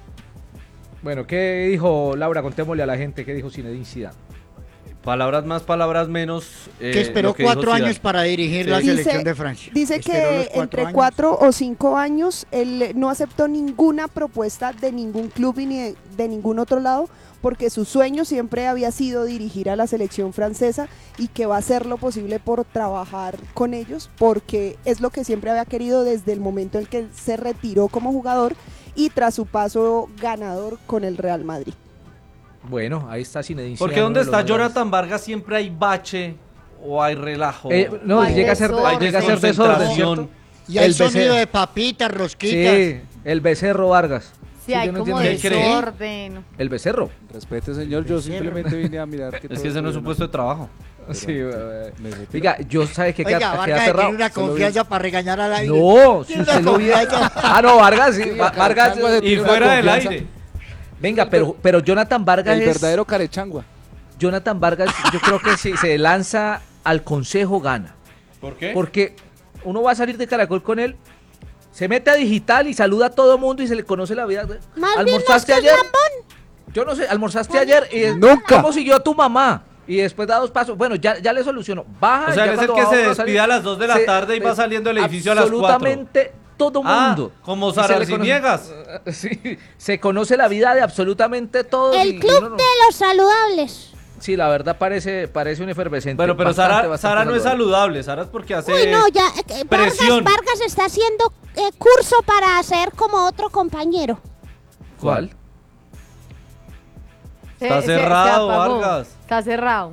[SPEAKER 5] Bueno, ¿qué dijo Laura? Contémosle a la gente qué dijo Zinedine Zidane.
[SPEAKER 4] Palabras más, palabras menos.
[SPEAKER 7] Que esperó
[SPEAKER 4] lo que dijo
[SPEAKER 7] 4 años
[SPEAKER 4] Zidane.
[SPEAKER 7] para dirigir
[SPEAKER 4] Sí.
[SPEAKER 7] la
[SPEAKER 9] Dice-
[SPEAKER 7] selección de Francia.
[SPEAKER 9] Dice
[SPEAKER 7] Esperó los
[SPEAKER 9] que
[SPEAKER 7] 4
[SPEAKER 9] entre
[SPEAKER 7] años.
[SPEAKER 9] 4 o 5 años él no aceptó ninguna propuesta de ningún club y ni de ningún otro lado porque su sueño siempre había sido dirigir a la selección francesa y que va a hacer lo posible por trabajar con ellos porque es lo que siempre había querido desde el momento en que se retiró como jugador y tras su paso ganador con el Real Madrid.
[SPEAKER 5] Bueno, ahí está Zinedine Zidane.
[SPEAKER 4] Porque donde
[SPEAKER 5] uno de los
[SPEAKER 4] está
[SPEAKER 5] mejores.
[SPEAKER 4] Jonathan Vargas siempre hay bache o hay relajo.
[SPEAKER 5] No,
[SPEAKER 2] Hay
[SPEAKER 5] llega a ser
[SPEAKER 2] desorden.
[SPEAKER 5] llega a ser desorden, ¿cierto?
[SPEAKER 7] Y hay
[SPEAKER 5] El
[SPEAKER 7] sonido
[SPEAKER 5] becerro.
[SPEAKER 7] de papitas, rosquitas.
[SPEAKER 5] Sí, el becerro Vargas.
[SPEAKER 2] Sí,
[SPEAKER 5] Sí,
[SPEAKER 2] hay
[SPEAKER 5] yo no
[SPEAKER 2] como
[SPEAKER 5] entiendo.
[SPEAKER 4] ¿Qué cree?
[SPEAKER 2] desorden.
[SPEAKER 5] El becerro.
[SPEAKER 10] Respete, señor, yo simplemente vine a mirar que
[SPEAKER 4] Es que ese no es un puesto de trabajo.
[SPEAKER 5] Sí, oiga, yo sabe que
[SPEAKER 7] Oiga,
[SPEAKER 5] queda
[SPEAKER 7] Vargas
[SPEAKER 5] aterrado.
[SPEAKER 7] tiene una confianza para regañar al aire.
[SPEAKER 5] No, si
[SPEAKER 7] Tiene
[SPEAKER 5] usted
[SPEAKER 7] una
[SPEAKER 5] lo viera.
[SPEAKER 7] confianza.
[SPEAKER 5] Ah, no, Vargas, sí, Vargas.
[SPEAKER 4] Y fuera del aire.
[SPEAKER 5] Venga, pero Jonathan Vargas
[SPEAKER 10] El
[SPEAKER 5] es.
[SPEAKER 10] verdadero carechangua.
[SPEAKER 5] Jonathan Vargas, yo creo que si se lanza al consejo gana.
[SPEAKER 4] ¿Por qué?
[SPEAKER 5] Porque uno va a salir de Caracol con él, se mete a digital y saluda a todo mundo y se le conoce la vida.
[SPEAKER 1] Más bien
[SPEAKER 5] ¿Almorzaste
[SPEAKER 1] no
[SPEAKER 5] ayer?
[SPEAKER 1] seas lambón.
[SPEAKER 5] Yo no sé, ¿almorzaste ayer? Y
[SPEAKER 10] Nunca.
[SPEAKER 5] ¿Cómo siguió tu mamá? Y después da 2 pasos. Bueno, ya le solucionó. Baja.
[SPEAKER 4] O sea,
[SPEAKER 5] ya
[SPEAKER 4] él es el
[SPEAKER 5] cuando
[SPEAKER 4] que
[SPEAKER 5] va
[SPEAKER 4] se
[SPEAKER 5] uno a salir,
[SPEAKER 4] despide a las 2 de la
[SPEAKER 5] se-
[SPEAKER 4] tarde y va saliendo del edificio a las 4.
[SPEAKER 5] Absolutamente todo mundo.
[SPEAKER 4] Como
[SPEAKER 5] Y se le
[SPEAKER 4] Sara
[SPEAKER 5] conoce-
[SPEAKER 4] Ciniegas.
[SPEAKER 5] Sí, se conoce la vida de absolutamente todos.
[SPEAKER 1] El
[SPEAKER 5] y
[SPEAKER 1] club
[SPEAKER 5] uno no-
[SPEAKER 1] de los saludables.
[SPEAKER 5] Sí, la verdad parece un efervescente.
[SPEAKER 4] Bueno, pero
[SPEAKER 5] Bastante
[SPEAKER 4] Sara no es saludable. Sara es porque hace
[SPEAKER 1] Uy, no, ya.
[SPEAKER 4] presión.
[SPEAKER 1] Vargas está haciendo curso para ser como otro compañero.
[SPEAKER 5] ¿Cuál?
[SPEAKER 4] Está cerrado,
[SPEAKER 2] apagó.
[SPEAKER 4] Vargas.
[SPEAKER 2] Está cerrado.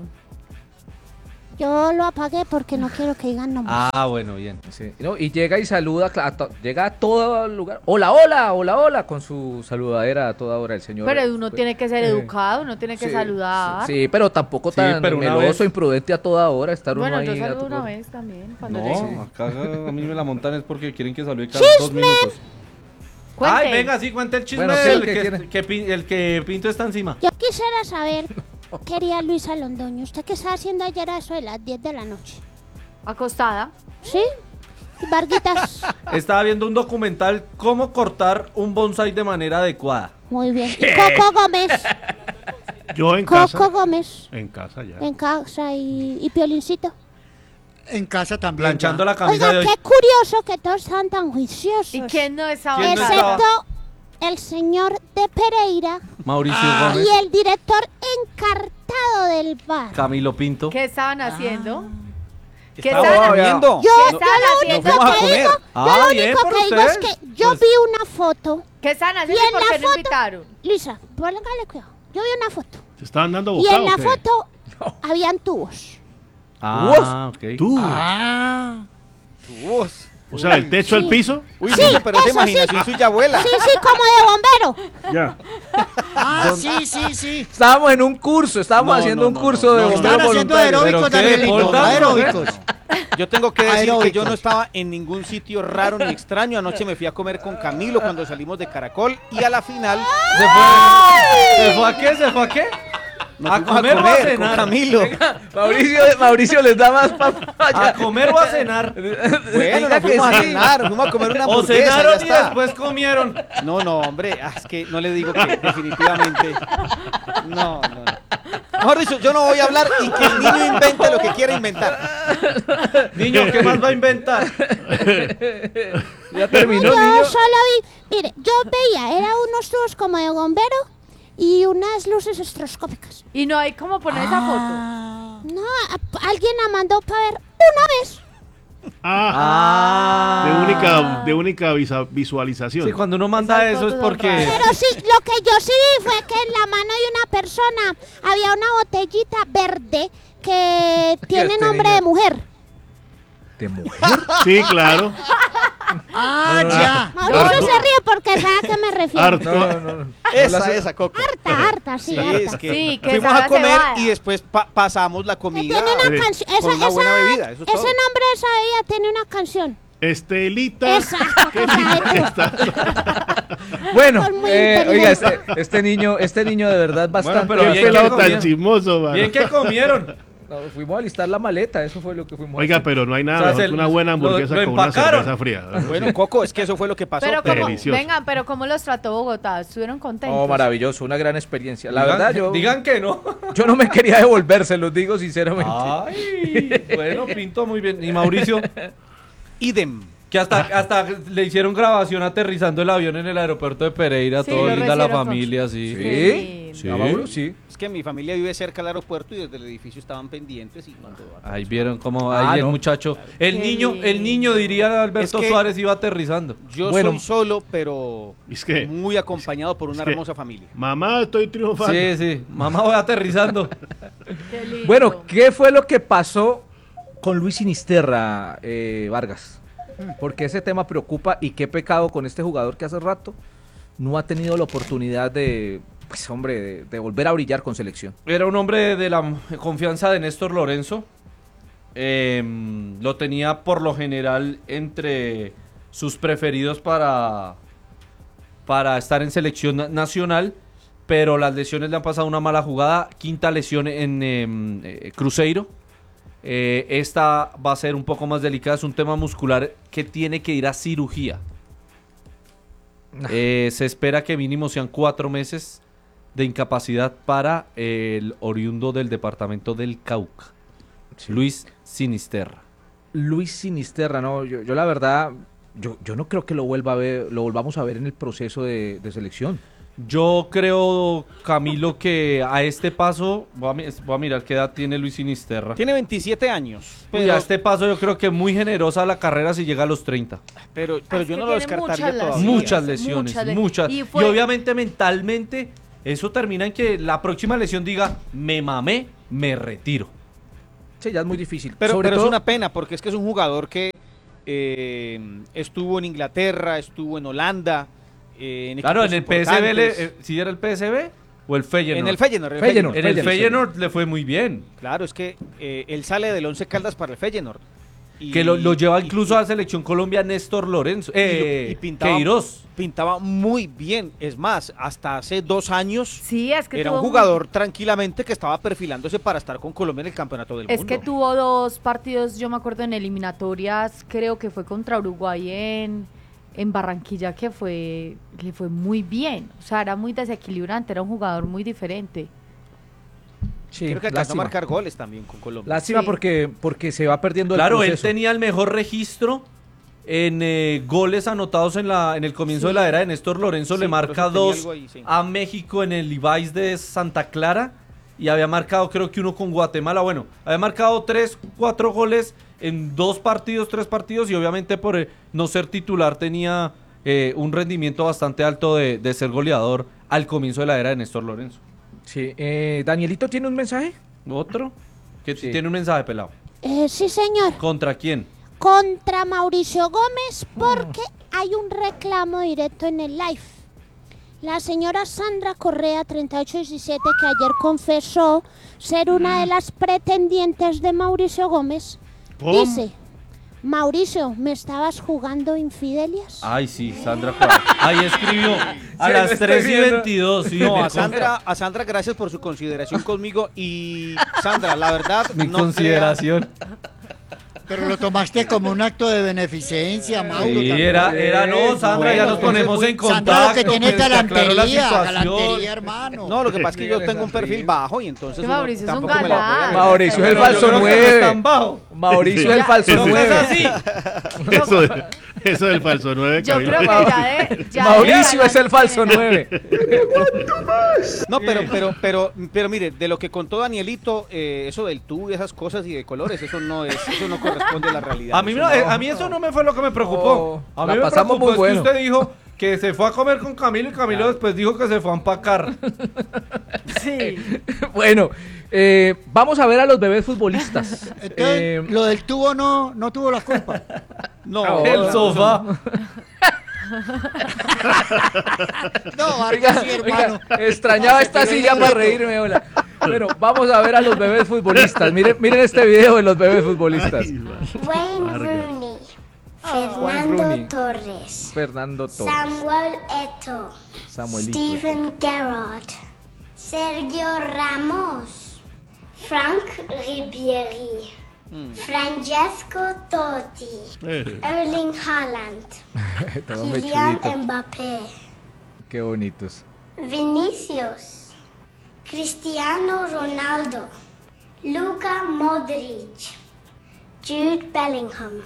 [SPEAKER 1] Yo lo apagué porque no quiero que digan nombres.
[SPEAKER 4] Ah, bueno, bien.
[SPEAKER 5] Sí, ¿no? Y llega y saluda, llega a todo lugar. Hola, hola, hola, hola, con su saludadera a toda hora el señor.
[SPEAKER 2] Pero uno tiene que ser educado, uno tiene que
[SPEAKER 5] sí,
[SPEAKER 2] saludar.
[SPEAKER 5] Sí, pero tampoco
[SPEAKER 4] Sí,
[SPEAKER 5] tan
[SPEAKER 4] pero una
[SPEAKER 5] meloso,
[SPEAKER 4] vez.
[SPEAKER 5] imprudente a toda hora, estar
[SPEAKER 2] Bueno,
[SPEAKER 5] uno
[SPEAKER 2] yo
[SPEAKER 5] ahí.
[SPEAKER 2] saludo una vez también. Cuando
[SPEAKER 4] No,
[SPEAKER 2] llegue.
[SPEAKER 4] acá a mí me la montan es porque quieren que salude cada 2 minutos.
[SPEAKER 2] Cuente.
[SPEAKER 4] Ay, venga, sí, cuente el chisme.
[SPEAKER 5] Bueno, ¿qué es lo
[SPEAKER 4] el,
[SPEAKER 5] que
[SPEAKER 4] el que Pinto está encima.
[SPEAKER 1] Yo quisiera saber, querida Luisa Londoño, ¿usted qué está haciendo ayer a eso de las 10 de la noche?
[SPEAKER 2] Acostada.
[SPEAKER 1] ¿Sí? Varguitas,
[SPEAKER 4] Estaba viendo un documental cómo cortar un bonsai de manera adecuada.
[SPEAKER 1] muy bien. Y Coco Gómez,
[SPEAKER 6] Yo en casa.
[SPEAKER 1] Coco Gómez,
[SPEAKER 6] En casa ya.
[SPEAKER 1] en casa y Piolincito.
[SPEAKER 7] En casa también.
[SPEAKER 4] Planchando
[SPEAKER 7] ya.
[SPEAKER 4] la camisa
[SPEAKER 1] Oiga,
[SPEAKER 4] de hoy.
[SPEAKER 1] qué curioso que todos están tan juiciosos.
[SPEAKER 2] ¿Y quién no estaba
[SPEAKER 4] ¿Quién no
[SPEAKER 2] acá?
[SPEAKER 4] estaba?
[SPEAKER 1] Excepto el señor de Pereira
[SPEAKER 4] Mauricio Gómez,
[SPEAKER 1] y el director encartado del bar.
[SPEAKER 4] Camilo Pinto.
[SPEAKER 2] ¿Qué estaban haciendo? ¿Qué
[SPEAKER 3] Estaba
[SPEAKER 2] estaban
[SPEAKER 3] comiendo.
[SPEAKER 1] Yo,
[SPEAKER 2] ¿Qué
[SPEAKER 1] yo
[SPEAKER 2] estaban
[SPEAKER 1] lo
[SPEAKER 2] haciendo?
[SPEAKER 1] único
[SPEAKER 3] Nos fuimos a
[SPEAKER 1] que
[SPEAKER 3] comer.
[SPEAKER 1] digo,
[SPEAKER 4] Ah,
[SPEAKER 1] yo lo
[SPEAKER 4] bien
[SPEAKER 1] único
[SPEAKER 4] por
[SPEAKER 1] que digo es
[SPEAKER 4] ustedes.
[SPEAKER 1] que yo
[SPEAKER 4] Pues-
[SPEAKER 1] vi una foto.
[SPEAKER 2] ¿Qué estaban
[SPEAKER 1] Y
[SPEAKER 2] haciendo?
[SPEAKER 1] en
[SPEAKER 2] ¿Por
[SPEAKER 1] la
[SPEAKER 2] qué no
[SPEAKER 1] foto,
[SPEAKER 2] invitaron?
[SPEAKER 1] Lisa, póngale cuidado. Yo vi una foto.
[SPEAKER 6] ¿Se estaban dando
[SPEAKER 1] Y
[SPEAKER 6] bocado
[SPEAKER 1] en la
[SPEAKER 6] o qué?
[SPEAKER 1] foto habían tubos.
[SPEAKER 4] Ah, ok.
[SPEAKER 6] Tú.
[SPEAKER 7] Ah,
[SPEAKER 3] Tubos.
[SPEAKER 6] O sea, el techo al
[SPEAKER 1] Sí.
[SPEAKER 6] piso.
[SPEAKER 3] Uy,
[SPEAKER 1] Sí,
[SPEAKER 3] niño, pero esa
[SPEAKER 1] eso sí.
[SPEAKER 3] imaginación suya abuela.
[SPEAKER 1] Sí, sí, como de bombero.
[SPEAKER 6] Ya.
[SPEAKER 7] sí, sí, sí.
[SPEAKER 5] Estábamos en un curso, estábamos
[SPEAKER 3] No,
[SPEAKER 5] haciendo
[SPEAKER 3] no,
[SPEAKER 5] un
[SPEAKER 3] no,
[SPEAKER 5] curso
[SPEAKER 3] no,
[SPEAKER 5] de
[SPEAKER 3] no, no.
[SPEAKER 5] bomberos
[SPEAKER 7] Están haciendo
[SPEAKER 5] voluntarios.
[SPEAKER 7] aeróbicos,
[SPEAKER 4] ¿Pero qué?
[SPEAKER 7] Danielito,
[SPEAKER 4] ¿Polka?
[SPEAKER 7] aeróbicos.
[SPEAKER 3] Yo tengo que decir que yo
[SPEAKER 7] Aeróbicos.
[SPEAKER 3] no estaba en ningún sitio raro ni extraño. Anoche me fui a comer con Camilo cuando salimos de Caracol y a la final
[SPEAKER 4] ¿Se fue a qué? ¿Se fue a qué?
[SPEAKER 3] nos
[SPEAKER 4] ¿A
[SPEAKER 3] fuimos
[SPEAKER 4] comer o a
[SPEAKER 3] con
[SPEAKER 4] cenar?
[SPEAKER 3] Camilo.
[SPEAKER 5] Mauricio les da más
[SPEAKER 4] ¿A
[SPEAKER 5] papaya.
[SPEAKER 4] comer o a cenar?
[SPEAKER 3] Bueno,
[SPEAKER 5] Diga
[SPEAKER 3] nos
[SPEAKER 5] que
[SPEAKER 3] fuimos a
[SPEAKER 5] sí.
[SPEAKER 3] cenar, fuimos a comer una
[SPEAKER 4] O
[SPEAKER 3] hamburguesa, ya
[SPEAKER 4] cenaron y
[SPEAKER 3] está.
[SPEAKER 4] después comieron.
[SPEAKER 3] No, no, hombre, es que no le digo que definitivamente. No, no, no. Mejor dicho, yo no voy a hablar y que el niño invente lo que quiera inventar.
[SPEAKER 4] Niño, ¿qué más va a inventar?
[SPEAKER 5] Ya terminó,
[SPEAKER 1] Yo
[SPEAKER 5] niño.
[SPEAKER 1] solo vi, mire, yo veía, eran unos tubos como de bombero y unas luces estroscópicas.
[SPEAKER 2] Y no hay cómo poner esa foto.
[SPEAKER 1] No, alguien la mandó para ver una vez.
[SPEAKER 6] De única visualización.
[SPEAKER 4] Sí, cuando uno manda
[SPEAKER 2] Esas
[SPEAKER 4] eso es
[SPEAKER 2] fotos son
[SPEAKER 4] porque...
[SPEAKER 2] raras.
[SPEAKER 1] Pero sí, lo que yo sí vi fue que en la mano de una persona había una botellita verde que tiene
[SPEAKER 5] este
[SPEAKER 1] nombre
[SPEAKER 5] niño.
[SPEAKER 1] de mujer.
[SPEAKER 5] ¿De mujer?
[SPEAKER 6] Sí, claro.
[SPEAKER 7] Ah, ya.
[SPEAKER 1] Mauricio se ríe porque sabe a qué me refiero.
[SPEAKER 6] Harto.
[SPEAKER 3] Esa, Coco.
[SPEAKER 1] Harta, sí,
[SPEAKER 3] Sí,
[SPEAKER 1] harta.
[SPEAKER 3] es que
[SPEAKER 2] Sí, que
[SPEAKER 3] fuimos
[SPEAKER 2] sabe
[SPEAKER 3] a
[SPEAKER 2] a
[SPEAKER 3] comer
[SPEAKER 2] cebada.
[SPEAKER 3] y después pasamos la comida
[SPEAKER 1] Tiene una
[SPEAKER 6] Sí.
[SPEAKER 1] canción.
[SPEAKER 3] con una buena bebida, eso es
[SPEAKER 1] ese
[SPEAKER 3] todo.
[SPEAKER 1] nombre de esa bebida tiene una canción.
[SPEAKER 6] Estelita.
[SPEAKER 1] Exacto.
[SPEAKER 6] ¿Qué
[SPEAKER 1] correcto.
[SPEAKER 5] Bueno,
[SPEAKER 1] Son muy
[SPEAKER 5] oiga,
[SPEAKER 1] inteligentes.
[SPEAKER 5] este niño de verdad bastante.
[SPEAKER 4] pero
[SPEAKER 6] Qué
[SPEAKER 4] bien
[SPEAKER 6] pelado
[SPEAKER 4] que
[SPEAKER 6] tan
[SPEAKER 4] comían.
[SPEAKER 6] chismoso, mano.
[SPEAKER 4] Bien que comieron.
[SPEAKER 5] No, fuimos a alistar la maleta, eso fue lo que fuimos a
[SPEAKER 6] Oiga,
[SPEAKER 5] hacer.
[SPEAKER 6] pero no hay nada
[SPEAKER 4] O sea,
[SPEAKER 6] mejor
[SPEAKER 4] se-
[SPEAKER 6] que una buena hamburguesa
[SPEAKER 4] lo
[SPEAKER 6] con una
[SPEAKER 4] empacaron.
[SPEAKER 6] cerveza fría.
[SPEAKER 3] Bueno, Coco, es que eso fue lo que pasó.
[SPEAKER 2] Pero como,
[SPEAKER 6] Delicioso.
[SPEAKER 2] vengan, pero ¿cómo los trató Bogotá? ¿Estuvieron contentos?
[SPEAKER 5] Oh, maravilloso, una gran experiencia. La
[SPEAKER 4] Digan-
[SPEAKER 5] verdad, yo
[SPEAKER 4] Digan que no.
[SPEAKER 5] no me quería devolver, se los digo sinceramente.
[SPEAKER 4] Ay, bueno, Pinto muy bien. Y Mauricio,
[SPEAKER 3] Idem.
[SPEAKER 4] que hasta le hicieron grabación aterrizando el avión en el aeropuerto de Pereira,
[SPEAKER 2] Sí,
[SPEAKER 4] todo
[SPEAKER 2] lo
[SPEAKER 4] linda la
[SPEAKER 2] recibieron con-
[SPEAKER 4] familia, sí.
[SPEAKER 5] ¿Sí?
[SPEAKER 4] Sí.
[SPEAKER 5] ¿A Mauro? Sí.
[SPEAKER 3] Es que mi familia vive cerca del aeropuerto y desde el edificio estaban pendientes y cuando...
[SPEAKER 4] Ahí vieron cómo
[SPEAKER 5] Ah,
[SPEAKER 4] ahí el
[SPEAKER 5] no.
[SPEAKER 4] muchacho, el
[SPEAKER 2] Qué
[SPEAKER 4] niño diría Alberto
[SPEAKER 3] Es que-
[SPEAKER 4] Suárez iba aterrizando.
[SPEAKER 3] Yo
[SPEAKER 5] Bueno.
[SPEAKER 3] soy solo, pero
[SPEAKER 6] Es que,
[SPEAKER 3] muy acompañado por una
[SPEAKER 6] es que-
[SPEAKER 3] hermosa familia.
[SPEAKER 6] mamá, estoy triunfando.
[SPEAKER 4] Sí, sí, mamá voy aterrizando.
[SPEAKER 2] Qué lindo.
[SPEAKER 5] Bueno, ¿qué fue lo que pasó con Luis Sinisterra, Vargas? Porque ese tema preocupa y qué pecado con este jugador que hace rato no ha tenido la oportunidad de, pues hombre, de volver a brillar con selección.
[SPEAKER 4] Era un hombre de la confianza de Néstor Lorenzo. Lo tenía por lo general entre sus preferidos para estar en selección nacional, pero las lesiones le han pasado una mala jugada. Quinta lesión en Cruzeiro. Esta va a ser un poco más delicada, es un tema muscular que tiene que ir a cirugía. Se espera que mínimo sean 4 meses de incapacidad para el oriundo del departamento del Cauca, Luis Sinisterra.
[SPEAKER 5] Luis Sinisterra, no, yo la verdad, yo no creo que lo volvamos a ver en el proceso de selección.
[SPEAKER 4] Yo creo, Camilo, que a este paso, voy a mirar qué edad tiene Luis Sinisterra.
[SPEAKER 3] Tiene 27 años,
[SPEAKER 4] Uy, a este paso yo creo que muy generosa la carrera si llega a los 30.
[SPEAKER 3] pero
[SPEAKER 2] Es
[SPEAKER 3] yo
[SPEAKER 2] que
[SPEAKER 3] no lo
[SPEAKER 2] tiene
[SPEAKER 3] descartaría
[SPEAKER 2] muchas
[SPEAKER 3] todavía.
[SPEAKER 2] lesiones.
[SPEAKER 4] Muchas lesiones,
[SPEAKER 2] Muchas le-
[SPEAKER 4] muchas.
[SPEAKER 2] y
[SPEAKER 4] Y,
[SPEAKER 2] fue-
[SPEAKER 4] obviamente mentalmente eso termina en que la próxima lesión diga, me mamé, me retiro.
[SPEAKER 5] Sí, ya es muy difícil.
[SPEAKER 3] Pero
[SPEAKER 5] Sobre
[SPEAKER 3] es
[SPEAKER 5] todo,
[SPEAKER 3] una pena, porque es que es un jugador que estuvo en Inglaterra, estuvo en Holanda, en
[SPEAKER 4] Claro, en el
[SPEAKER 3] equipos
[SPEAKER 4] PSV,
[SPEAKER 3] importantes.
[SPEAKER 4] ¿sí era el PSV o el Feyenoord?
[SPEAKER 3] En el Feyenoord.
[SPEAKER 4] En el Feyenoord le fue muy bien.
[SPEAKER 3] Claro, es que él sale del Once Caldas para el Feyenoord. Y,
[SPEAKER 4] Que lo lleva incluso a la selección Colombia Néstor Lorenzo.
[SPEAKER 3] y pintaba,
[SPEAKER 4] Queiroz.
[SPEAKER 3] pintaba muy bien. Es más, hasta hace 2 años
[SPEAKER 2] Sí, es que
[SPEAKER 3] era
[SPEAKER 2] tuvo
[SPEAKER 3] un jugador tranquilamente que estaba perfilándose para estar con Colombia en el campeonato del
[SPEAKER 2] Es
[SPEAKER 3] mundo.
[SPEAKER 2] que tuvo 2 partidos, yo me acuerdo en eliminatorias, creo que fue contra Uruguay en Barranquilla, que le fue muy bien. O sea, era muy desequilibrante, era un jugador muy diferente.
[SPEAKER 5] sí,
[SPEAKER 3] Creo que alcanzó a
[SPEAKER 5] lástima.
[SPEAKER 3] marcar goles también con Colombia.
[SPEAKER 5] Lástima
[SPEAKER 2] Sí.
[SPEAKER 5] porque se va perdiendo el
[SPEAKER 4] Claro, él
[SPEAKER 5] proceso.
[SPEAKER 4] tenía el mejor registro en goles anotados en el comienzo de la era de Néstor Lorenzo.
[SPEAKER 3] Sí,
[SPEAKER 4] Le
[SPEAKER 3] por
[SPEAKER 4] marca
[SPEAKER 3] eso tenía
[SPEAKER 4] 2
[SPEAKER 3] algo ahí, sí.
[SPEAKER 4] a México en el Ibáis de Santa Clara y había marcado creo que uno con Guatemala. Bueno, había marcado 3, 4 goles en 2 partidos, 3 partidos y obviamente por no ser titular tenía un rendimiento bastante alto de ser goleador al comienzo de la era de Néstor Lorenzo.
[SPEAKER 5] Sí, Danielito tiene un mensaje.
[SPEAKER 4] ¿Otro? Que
[SPEAKER 5] Sí.
[SPEAKER 4] tiene un mensaje, pelado.
[SPEAKER 1] Sí, señor.
[SPEAKER 4] ¿Contra quién?
[SPEAKER 1] Contra Mauricio Gómez porque hay un reclamo directo en el live. La señora Sandra Correa 3817, que ayer confesó ser una de las pretendientes de Mauricio Gómez, dice: Mauricio, ¿me estabas jugando infidelias?
[SPEAKER 4] Ay, sí, Sandra Correa. Ahí escribió a
[SPEAKER 5] Sí,
[SPEAKER 4] las
[SPEAKER 5] lo estoy
[SPEAKER 4] 3:22. Sí,
[SPEAKER 3] No,
[SPEAKER 4] me
[SPEAKER 3] a Sandra, gracias por su consideración conmigo. Y Sandra, la verdad,
[SPEAKER 4] Mi
[SPEAKER 3] no
[SPEAKER 4] consideración.
[SPEAKER 7] Pero lo tomaste como un acto de beneficencia, Mauro.
[SPEAKER 4] Sí,
[SPEAKER 7] también.
[SPEAKER 4] era no, Sandra, ya nos ponemos en contacto.
[SPEAKER 7] Sandra, lo que tiene
[SPEAKER 4] pues, te aclaro la
[SPEAKER 7] galantería,
[SPEAKER 4] situación.
[SPEAKER 7] galantería, hermano.
[SPEAKER 3] No, lo que pasa es que yo tengo un perfil bajo y entonces uno
[SPEAKER 2] Mauricio es un
[SPEAKER 3] tampoco me la
[SPEAKER 2] galán.
[SPEAKER 3] puede
[SPEAKER 5] Mauricio es el
[SPEAKER 4] Pero yo
[SPEAKER 5] falso
[SPEAKER 4] creo que no
[SPEAKER 5] 9.
[SPEAKER 4] es tan bajo.
[SPEAKER 5] Mauricio
[SPEAKER 6] Sí.
[SPEAKER 5] es el falso
[SPEAKER 4] No, no es
[SPEAKER 5] 9.
[SPEAKER 4] así.
[SPEAKER 6] Eso del falso 9.
[SPEAKER 2] Yo creo que ya
[SPEAKER 5] Mauricio es el falso 9.
[SPEAKER 3] No, pero mire, de lo que contó Danielito, eso del tubo y esas cosas y de colores, eso no corresponde a la realidad.
[SPEAKER 4] A mí, a mí eso no me fue lo que me preocupó.
[SPEAKER 5] No,
[SPEAKER 4] A mí
[SPEAKER 5] la
[SPEAKER 4] me
[SPEAKER 5] pasamos
[SPEAKER 4] preocupó
[SPEAKER 5] muy
[SPEAKER 4] es que
[SPEAKER 5] bueno.
[SPEAKER 4] usted dijo que se fue a comer con Camilo y Camilo después dijo que se fue a empacar.
[SPEAKER 2] Sí.
[SPEAKER 5] Bueno, vamos a ver a los bebés futbolistas.
[SPEAKER 7] Entonces, lo del tubo no tuvo la culpa.
[SPEAKER 3] No,
[SPEAKER 4] El sofá.
[SPEAKER 7] No, Vargas, sí,
[SPEAKER 5] Oiga,
[SPEAKER 7] hermano.
[SPEAKER 5] extrañaba
[SPEAKER 7] No,
[SPEAKER 5] esta
[SPEAKER 7] se
[SPEAKER 5] silla
[SPEAKER 7] quedó
[SPEAKER 5] para
[SPEAKER 7] directo.
[SPEAKER 5] reírme, hola. Bueno, vamos a ver a los bebés futbolistas. Miren este video de los bebés futbolistas.
[SPEAKER 11] Wayne Rooney,
[SPEAKER 5] Wayne Rooney.
[SPEAKER 11] Fernando Torres,
[SPEAKER 5] Fernando Torres,
[SPEAKER 11] Samuel Eto'o,
[SPEAKER 5] Samuelito.
[SPEAKER 11] Steven Gerrard, Sergio Ramos, Frank Ribery, Francesco Totti, Erling Haaland,
[SPEAKER 5] Todo muy
[SPEAKER 11] Kylian
[SPEAKER 5] chulito.
[SPEAKER 11] Mbappé,
[SPEAKER 5] Qué bonitos.
[SPEAKER 11] Vinicius, Cristiano Ronaldo, Luka Modric, Jude Bellingham,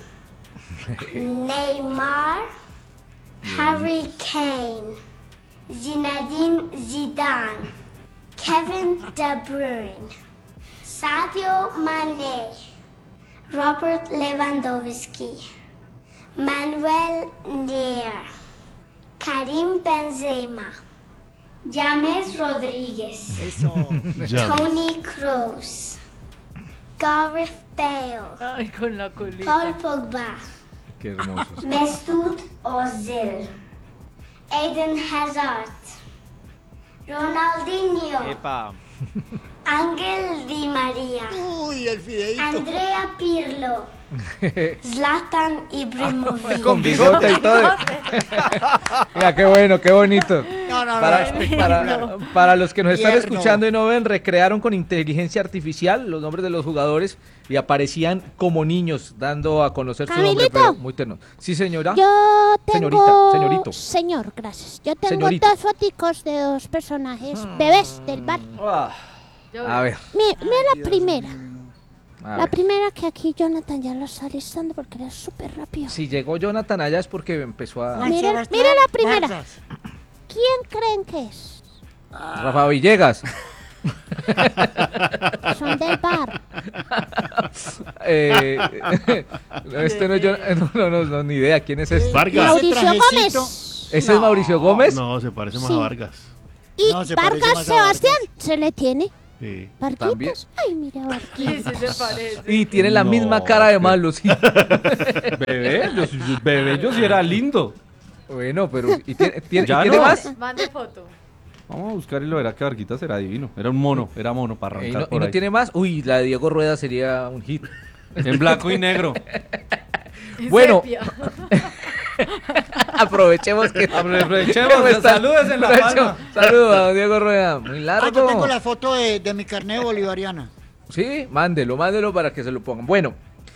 [SPEAKER 11] Neymar, Harry Kane, Zinedine Zidane, Kevin De Bruyne, Sadio Mane, Robert Lewandowski, Manuel Neuer, Karim Benzema, James Rodríguez, Toni Kroos, Gareth Bale,
[SPEAKER 2] Ay, con la colita.
[SPEAKER 11] Paul Pogba,
[SPEAKER 5] Qué hermosos.
[SPEAKER 11] Mesut Ozil, Eden Hazard, Ronaldinho,
[SPEAKER 3] Epa.
[SPEAKER 11] Ángel Di María,
[SPEAKER 7] Uy, el fideíto.
[SPEAKER 11] Andrea Pirlo, Zlatan Ibrahimovic.
[SPEAKER 5] Con bigote y todo. Mira, qué bueno, qué bonito.
[SPEAKER 7] No,
[SPEAKER 5] Para los que nos están
[SPEAKER 7] Tierno.
[SPEAKER 5] escuchando y no ven, recrearon con inteligencia artificial los nombres de los jugadores y aparecían como niños, dando a conocer su nombre,
[SPEAKER 1] Camilito.
[SPEAKER 5] pero muy terno. Sí, señora.
[SPEAKER 1] Yo tengo...
[SPEAKER 5] Señorito.
[SPEAKER 1] Señor, gracias. Yo tengo
[SPEAKER 5] Señorito.
[SPEAKER 1] 2 foticos de 2 personajes, bebés del bar.
[SPEAKER 5] A ver.
[SPEAKER 1] Mira la primera.
[SPEAKER 5] a
[SPEAKER 1] La
[SPEAKER 5] ver.
[SPEAKER 1] primera que aquí Jonathan ya lo está listando porque era súper rápido.
[SPEAKER 5] Si llegó Jonathan allá es porque empezó a...
[SPEAKER 1] Mira la primera. ¿Quién creen que es?
[SPEAKER 5] Rafa Villegas.
[SPEAKER 1] Son del bar.
[SPEAKER 5] Este no es no, ni idea. ¿Quién es este?
[SPEAKER 6] Vargas.
[SPEAKER 1] Mauricio
[SPEAKER 7] trajecito.
[SPEAKER 1] Gómez.
[SPEAKER 5] ¿Ese es Mauricio Gómez?
[SPEAKER 6] No, se parece más
[SPEAKER 1] Sí.
[SPEAKER 6] a Vargas.
[SPEAKER 1] Y
[SPEAKER 7] No, se parece
[SPEAKER 1] Vargas
[SPEAKER 7] más a
[SPEAKER 1] Sebastián se le tiene.
[SPEAKER 6] Sí.
[SPEAKER 5] También.
[SPEAKER 1] Barquitos. Ay, mira, Barquitos.
[SPEAKER 2] Sí, se parece.
[SPEAKER 5] Y tiene la
[SPEAKER 4] No,
[SPEAKER 5] misma cara de malo, sí.
[SPEAKER 4] Bebé, yo sí era lindo.
[SPEAKER 5] Bueno, pero ¿y tiene
[SPEAKER 4] Ya
[SPEAKER 5] ¿tiene
[SPEAKER 4] no.
[SPEAKER 5] más?
[SPEAKER 2] Mande foto.
[SPEAKER 4] Vamos a buscar y lo verá que Varguitas era divino. Era mono para
[SPEAKER 5] ¿Y
[SPEAKER 4] arrancar
[SPEAKER 5] no,
[SPEAKER 4] por ahí.
[SPEAKER 5] tiene más? Uy, la de Diego Rueda sería un hit.
[SPEAKER 4] En blanco y negro.
[SPEAKER 5] Bueno.
[SPEAKER 2] Sepia.
[SPEAKER 5] Aprovechemos que...
[SPEAKER 4] Aprovechemos,
[SPEAKER 5] Está-
[SPEAKER 4] saludos en la palma.
[SPEAKER 5] Saludos a Diego Rueda. Muy largo.
[SPEAKER 7] Yo tengo la foto de mi carnet bolivariana.
[SPEAKER 5] Sí, mándelo para que se lo pongan. Bueno,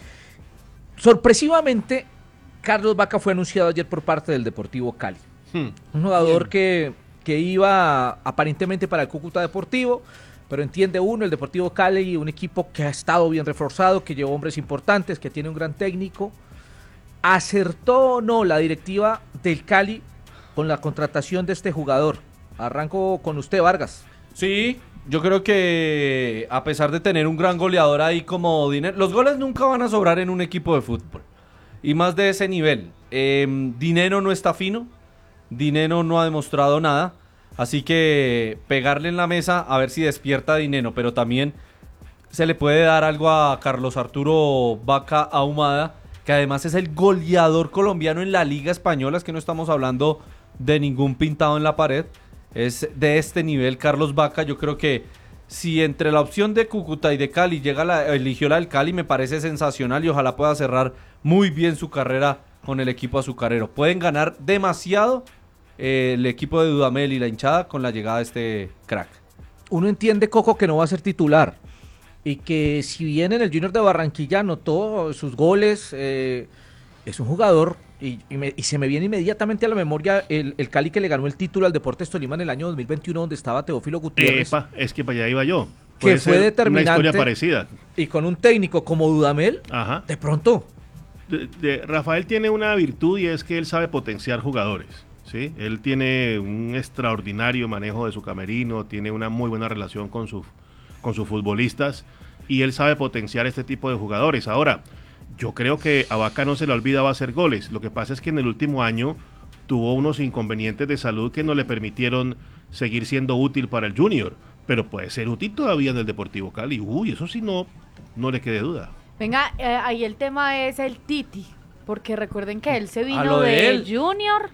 [SPEAKER 5] sorpresivamente, Carlos Vaca fue anunciado ayer por parte del Deportivo Cali. Un jugador que iba aparentemente para el Cúcuta Deportivo, pero entiende uno, el Deportivo Cali, un equipo que ha estado bien reforzado, que lleva hombres importantes, que tiene un gran técnico. ¿Acertó o no la directiva del Cali con la contratación de este jugador? Arranco con usted, Vargas.
[SPEAKER 4] Sí, yo creo que a pesar de tener un gran goleador ahí como Dinero, los goles nunca van a sobrar en un equipo de fútbol. Y más de ese nivel. Dinero no está fino, Dinero no ha demostrado nada, así que pegarle en la mesa a ver si despierta Dinero, pero también se le puede dar algo a Carlos Arturo Vaca Ahumada, que además es el goleador colombiano en la Liga Española, es que no estamos hablando de ningún pintado en la pared, es de este nivel Carlos Vaca. Yo creo que si entre la opción de Cúcuta y de Cali eligió la del Cali, me parece sensacional y ojalá pueda cerrar muy bien su carrera con el equipo azucarero. Pueden ganar demasiado el equipo de Dudamel y la hinchada con la llegada de este crack.
[SPEAKER 5] Uno entiende, Coco, que no va a ser titular y que si bien en el Junior de Barranquilla anotó sus goles, es un jugador y se me viene inmediatamente a la memoria el Cali que le ganó el título al Deportes Tolima en el año 2021, donde estaba Teófilo Gutiérrez.
[SPEAKER 6] Es que para allá iba yo.
[SPEAKER 5] Que
[SPEAKER 6] Puede
[SPEAKER 5] fue
[SPEAKER 6] ser
[SPEAKER 5] determinante.
[SPEAKER 6] Una historia parecida.
[SPEAKER 5] Y con un técnico como Dudamel,
[SPEAKER 6] Ajá.
[SPEAKER 5] de pronto.
[SPEAKER 6] Rafael tiene una virtud y es que él sabe potenciar jugadores. ¿Sí? Él tiene un extraordinario manejo de su camerino, tiene una muy buena relación con sus futbolistas y él sabe potenciar este tipo de jugadores. Ahora, yo creo que a Vaca no se le olvidaba hacer goles. Lo que pasa es que en el último año tuvo unos inconvenientes de salud que no le permitieron seguir siendo útil para el Junior, pero puede ser útil todavía en el Deportivo Cali. Uy, eso sí no le quede duda.
[SPEAKER 2] Venga, ahí el tema es el Titi, porque recuerden que él se
[SPEAKER 4] A
[SPEAKER 2] vino
[SPEAKER 4] lo de
[SPEAKER 2] de
[SPEAKER 4] él.
[SPEAKER 2] Junior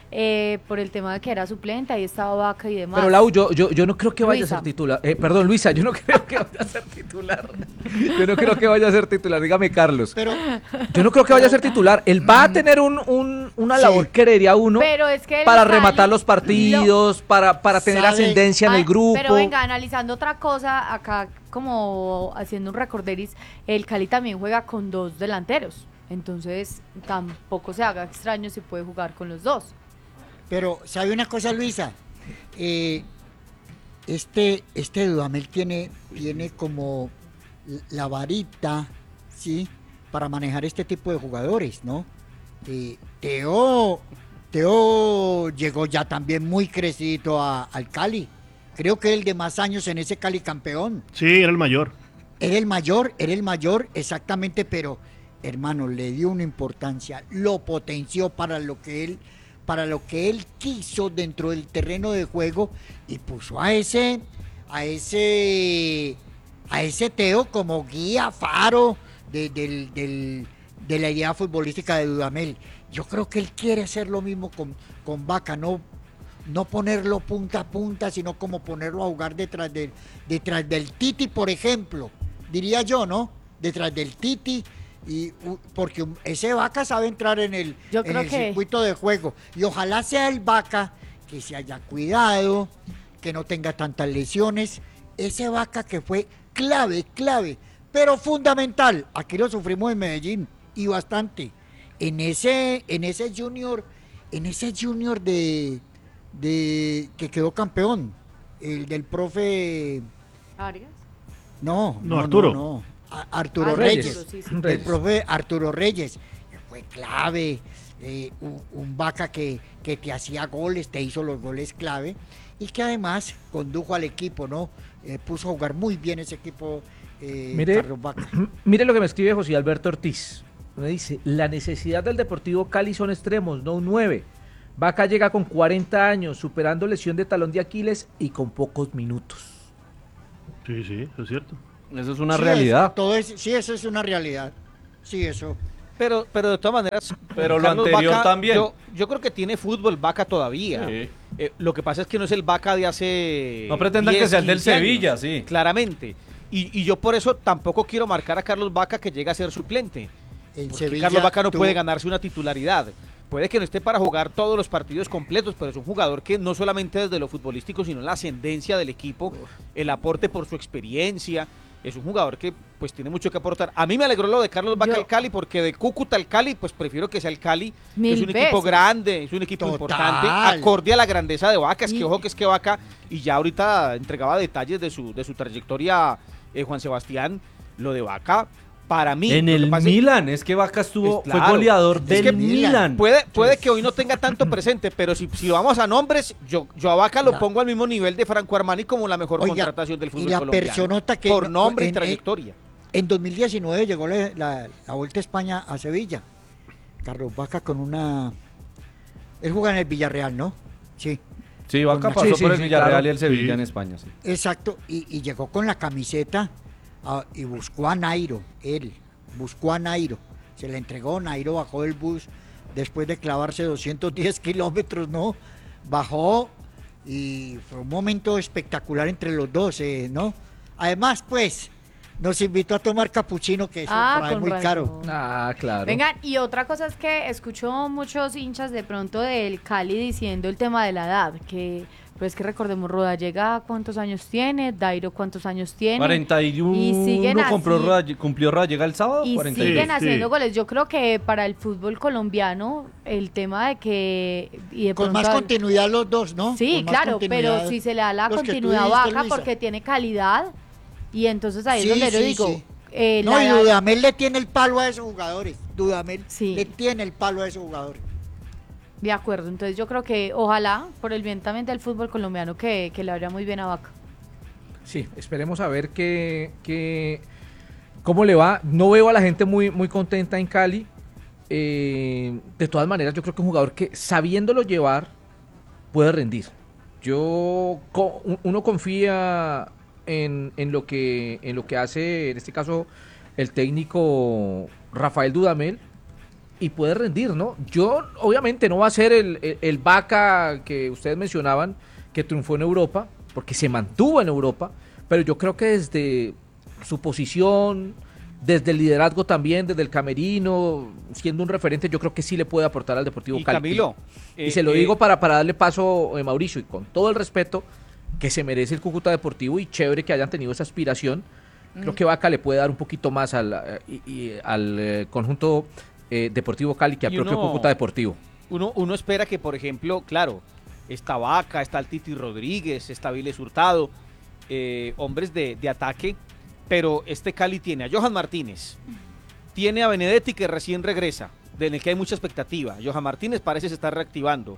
[SPEAKER 2] por el tema de que era suplente, ahí estaba Vaca y demás.
[SPEAKER 5] Pero Lau, yo no creo que vaya
[SPEAKER 2] Luisa.
[SPEAKER 5] a ser titular. Perdón, Luisa, yo no creo que vaya a ser titular. Yo no creo que vaya a ser titular, dígame Carlos.
[SPEAKER 7] Pero
[SPEAKER 5] Yo no creo que vaya a ser titular. Él va a tener una
[SPEAKER 7] Sí.
[SPEAKER 5] labor, creería uno,
[SPEAKER 2] Pero es que el
[SPEAKER 5] para
[SPEAKER 2] Cali
[SPEAKER 5] rematar los partidos, para tener
[SPEAKER 7] Sabe-
[SPEAKER 5] ascendencia en el
[SPEAKER 2] Ay,
[SPEAKER 5] grupo.
[SPEAKER 2] Pero venga, analizando otra cosa, acá como haciendo un recorderis, el Cali también juega con dos delanteros, entonces tampoco se haga extraño si puede jugar con los dos.
[SPEAKER 7] Pero, ¿sabe una cosa, Luisa? Este Dudamel tiene como la varita, ¿sí? Para manejar este tipo de jugadores, ¿no? Teo llegó ya también muy crecidito al Cali. Creo que el de más años en ese Cali campeón.
[SPEAKER 6] Sí, era el mayor.
[SPEAKER 7] Era el mayor, exactamente, pero, hermano, le dio una importancia, lo potenció para lo que él quiso dentro del terreno de juego y puso a ese Teo como guía, faro de la idea futbolística de Dudamel. Yo creo que él quiere hacer lo mismo con Vaca, no ponerlo punta a punta, sino como ponerlo a jugar detrás del Titi, por ejemplo, diría yo, ¿no? Detrás del Titi. Porque ese Vaca sabe entrar en el circuito de juego y ojalá sea el Vaca que se haya cuidado, que no tenga tantas lesiones, ese Vaca que fue clave, pero fundamental. Aquí lo sufrimos en Medellín y bastante en ese junior de que quedó campeón, el del profe
[SPEAKER 2] ¿Arias?
[SPEAKER 7] no,
[SPEAKER 6] Arturo.
[SPEAKER 7] no. Arturo
[SPEAKER 5] Reyes.
[SPEAKER 7] Reyes,
[SPEAKER 2] Sí, sí.
[SPEAKER 7] el
[SPEAKER 5] Reyes.
[SPEAKER 7] profe Arturo Reyes, fue clave, un Vaca que te hacía goles, te hizo los goles clave y que además condujo al equipo, ¿no? Puso a jugar muy bien ese equipo, Carlos Vaca.
[SPEAKER 5] Mire lo que me escribe José Alberto Ortiz. Me dice, la necesidad del Deportivo Cali son extremos, no un 9. Vaca llega con 40 años, superando lesión de talón de Aquiles y con pocos minutos.
[SPEAKER 6] Sí, eso es cierto.
[SPEAKER 4] Eso es una
[SPEAKER 7] Sí,
[SPEAKER 4] realidad.
[SPEAKER 7] Sí, eso es una realidad. Sí, eso.
[SPEAKER 3] Pero de todas maneras,
[SPEAKER 4] Pero lo
[SPEAKER 3] Carlos
[SPEAKER 4] anterior
[SPEAKER 3] Vaca,
[SPEAKER 4] también.
[SPEAKER 3] Yo creo que tiene fútbol Vaca todavía.
[SPEAKER 4] Sí.
[SPEAKER 3] Lo que pasa es que no es el Vaca de hace.
[SPEAKER 4] No pretendan
[SPEAKER 3] 10,
[SPEAKER 4] que sea el del
[SPEAKER 3] 15 años,
[SPEAKER 4] Sevilla, sí.
[SPEAKER 3] Claramente. Y yo por eso tampoco quiero marcar a Carlos Vaca que llegue a ser suplente.
[SPEAKER 7] En
[SPEAKER 3] Porque
[SPEAKER 7] Sevilla
[SPEAKER 3] Carlos Vaca no
[SPEAKER 7] tuvo-
[SPEAKER 3] puede ganarse una titularidad. Puede que no esté para jugar todos los partidos completos, pero es un jugador que no solamente desde lo futbolístico, sino la ascendencia del equipo, el aporte por su experiencia. Es un jugador que pues tiene mucho que aportar. A mí me alegró lo de Carlos Vaca al Cali, porque de Cúcuta al Cali, pues prefiero que sea el Cali, que
[SPEAKER 2] Mil
[SPEAKER 3] es un equipo
[SPEAKER 2] veces.
[SPEAKER 3] grande, es un equipo
[SPEAKER 7] Total.
[SPEAKER 3] importante, acorde a la grandeza de Vaca. Es
[SPEAKER 2] Y-
[SPEAKER 3] que ojo que es que Vaca, y ya ahorita entregaba detalles de su trayectoria Juan Sebastián, lo de Vaca, para mí.
[SPEAKER 4] En
[SPEAKER 3] lo que
[SPEAKER 4] el
[SPEAKER 3] pasa es-
[SPEAKER 4] Milan, es que Vaca estuvo,
[SPEAKER 3] Claro.
[SPEAKER 4] fue goleador
[SPEAKER 3] Es
[SPEAKER 4] del
[SPEAKER 3] que
[SPEAKER 4] Milan.
[SPEAKER 3] Puede que hoy no tenga tanto presente, pero si vamos a nombres, yo a Vaca lo pongo al mismo nivel de Franco Armani como la mejor
[SPEAKER 7] Oiga,
[SPEAKER 3] contratación del fútbol
[SPEAKER 7] y la
[SPEAKER 3] colombiano.
[SPEAKER 7] personota que
[SPEAKER 3] por nombre y
[SPEAKER 7] en-
[SPEAKER 3] trayectoria.
[SPEAKER 7] En 2019 llegó la Vuelta a España a Sevilla. Carlos Vaca con una... Él juega en el Villarreal, ¿no? Sí,
[SPEAKER 4] Sí, Vaca
[SPEAKER 7] Sí,
[SPEAKER 4] pasó
[SPEAKER 5] sí,
[SPEAKER 4] por el
[SPEAKER 5] sí,
[SPEAKER 4] Villarreal
[SPEAKER 5] claro.
[SPEAKER 4] y el Sevilla
[SPEAKER 6] Sí.
[SPEAKER 4] en España, sí.
[SPEAKER 7] exacto. Y llegó con la camiseta y buscó a Nairo, él. Buscó a Nairo. Se le entregó, Nairo bajó del bus después de clavarse 210 kilómetros, ¿no? Bajó y fue un momento espectacular entre los dos, ¿no? Además, pues, nos invitó a tomar capuchino, que eso para él es
[SPEAKER 2] con
[SPEAKER 7] muy
[SPEAKER 2] razón.
[SPEAKER 7] caro.
[SPEAKER 5] Ah, claro.
[SPEAKER 2] Vengan, y otra cosa es que escucho muchos hinchas de pronto del Cali diciendo el tema de la edad, que pues que recordemos, Rodallega cuántos años tiene, Dairo cuántos años tiene.
[SPEAKER 4] 41
[SPEAKER 2] Y siguen así.
[SPEAKER 4] cumplió Rodallega el sábado.
[SPEAKER 2] Y
[SPEAKER 4] 41.
[SPEAKER 2] siguen
[SPEAKER 6] Sí,
[SPEAKER 2] haciendo
[SPEAKER 6] sí.
[SPEAKER 2] goles. Yo creo que para el fútbol colombiano, el tema de que... Y de
[SPEAKER 7] Con
[SPEAKER 2] pronto
[SPEAKER 7] más continuidad los dos, ¿no?
[SPEAKER 2] Sí,
[SPEAKER 7] Con más
[SPEAKER 2] claro,
[SPEAKER 7] continuidad.
[SPEAKER 2] pero si se le da la
[SPEAKER 7] Los que tú
[SPEAKER 2] continuidad a
[SPEAKER 7] dijiste,
[SPEAKER 2] Vaca
[SPEAKER 7] Luisa.
[SPEAKER 2] porque tiene calidad, y entonces ahí
[SPEAKER 7] Sí,
[SPEAKER 2] es donde yo
[SPEAKER 7] sí,
[SPEAKER 2] digo...
[SPEAKER 7] sí.
[SPEAKER 2] la
[SPEAKER 7] No, y
[SPEAKER 2] edad-
[SPEAKER 7] Dudamel le tiene el palo a esos jugadores. Dudamel
[SPEAKER 2] Sí.
[SPEAKER 7] le tiene el palo a esos jugadores.
[SPEAKER 2] De acuerdo, entonces yo creo que ojalá, por el bien también del fútbol colombiano, que le vaya muy bien a Vaca.
[SPEAKER 5] Sí, esperemos a ver cómo le va. No veo a la gente muy contenta en Cali. De todas maneras, yo creo que es un jugador que, sabiéndolo llevar, puede rendir. Uno confía en lo que hace, en este caso, el técnico Rafael Dudamel, y puede rendir, ¿no? Obviamente, no va a ser el Vaca que ustedes mencionaban, que triunfó en Europa, porque se mantuvo en Europa, pero yo creo que desde su posición, desde el liderazgo también, desde el camerino, siendo un referente, yo creo que sí le puede aportar al Deportivo
[SPEAKER 3] Y
[SPEAKER 5] Cali.
[SPEAKER 3] Camilo,
[SPEAKER 5] Y se lo digo para darle paso, Mauricio, y con todo el respeto que se merece el Cúcuta Deportivo, y chévere que hayan tenido esa aspiración. Creo que Vaca le puede dar un poquito más al conjunto Deportivo Cali que al
[SPEAKER 3] Y
[SPEAKER 5] propio
[SPEAKER 3] uno-
[SPEAKER 5] Cúcuta Deportivo.
[SPEAKER 3] Uno espera que, por ejemplo, claro, está Vaca, está el Titi Rodríguez, está Viles Hurtado, hombres de ataque, pero este Cali tiene a Johan Martínez, tiene a Benedetti, que recién regresa, en el que hay mucha expectativa. Johan Martínez parece se está reactivando.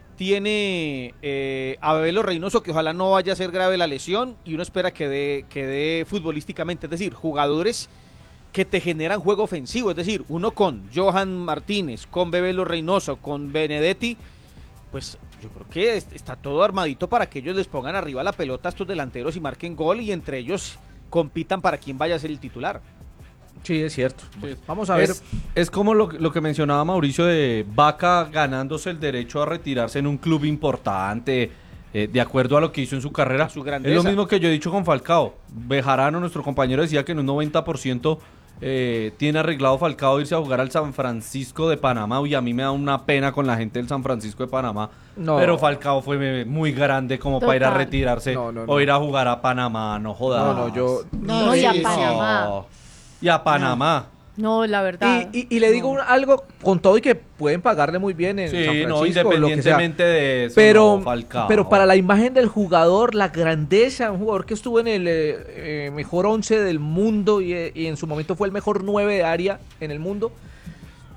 [SPEAKER 3] Tiene a Bebelo Reynoso, que ojalá no vaya a ser grave la lesión, y uno espera que dé futbolísticamente, es decir, jugadores que te generan juego ofensivo, es decir, uno con Johan Martínez, con Bebelo Reynoso, con Benedetti, pues yo creo que está todo armadito para que ellos les pongan arriba la pelota a estos delanteros y marquen gol, y entre ellos compitan para quién vaya a ser el titular.
[SPEAKER 5] Sí, es cierto. Vamos a ver.
[SPEAKER 4] Es como lo que mencionaba Mauricio de Vaca ganándose el derecho a retirarse en un club importante, de acuerdo a lo que hizo en su carrera.
[SPEAKER 3] Su
[SPEAKER 4] Es
[SPEAKER 3] grandeza.
[SPEAKER 4] lo mismo que yo he dicho con Falcao. Bejarano, nuestro compañero, decía que en un 90% tiene arreglado Falcao irse a jugar al San Francisco de Panamá, y a mí me da una pena con la gente del San Francisco de Panamá.
[SPEAKER 5] No.
[SPEAKER 4] Pero Falcao fue muy grande como para ir a
[SPEAKER 2] Total.
[SPEAKER 4] retirarse
[SPEAKER 5] No, no,
[SPEAKER 4] o
[SPEAKER 5] no.
[SPEAKER 4] ir a jugar a Panamá, no jodas.
[SPEAKER 5] No, yo.
[SPEAKER 2] No, y a
[SPEAKER 7] sí, sí.
[SPEAKER 2] Panamá.
[SPEAKER 4] No. Y a Panamá.
[SPEAKER 2] No, la verdad.
[SPEAKER 5] Y le digo algo con todo, y que pueden pagarle muy bien en
[SPEAKER 4] Sí,
[SPEAKER 5] San Francisco,
[SPEAKER 4] no,
[SPEAKER 5] lo que sea.
[SPEAKER 4] independientemente de eso,
[SPEAKER 5] Pero,
[SPEAKER 4] no, Falcao.
[SPEAKER 5] pero para la imagen del jugador, la grandeza, un jugador que estuvo en el mejor 11 del mundo y en su momento fue el mejor 9 de área en el mundo,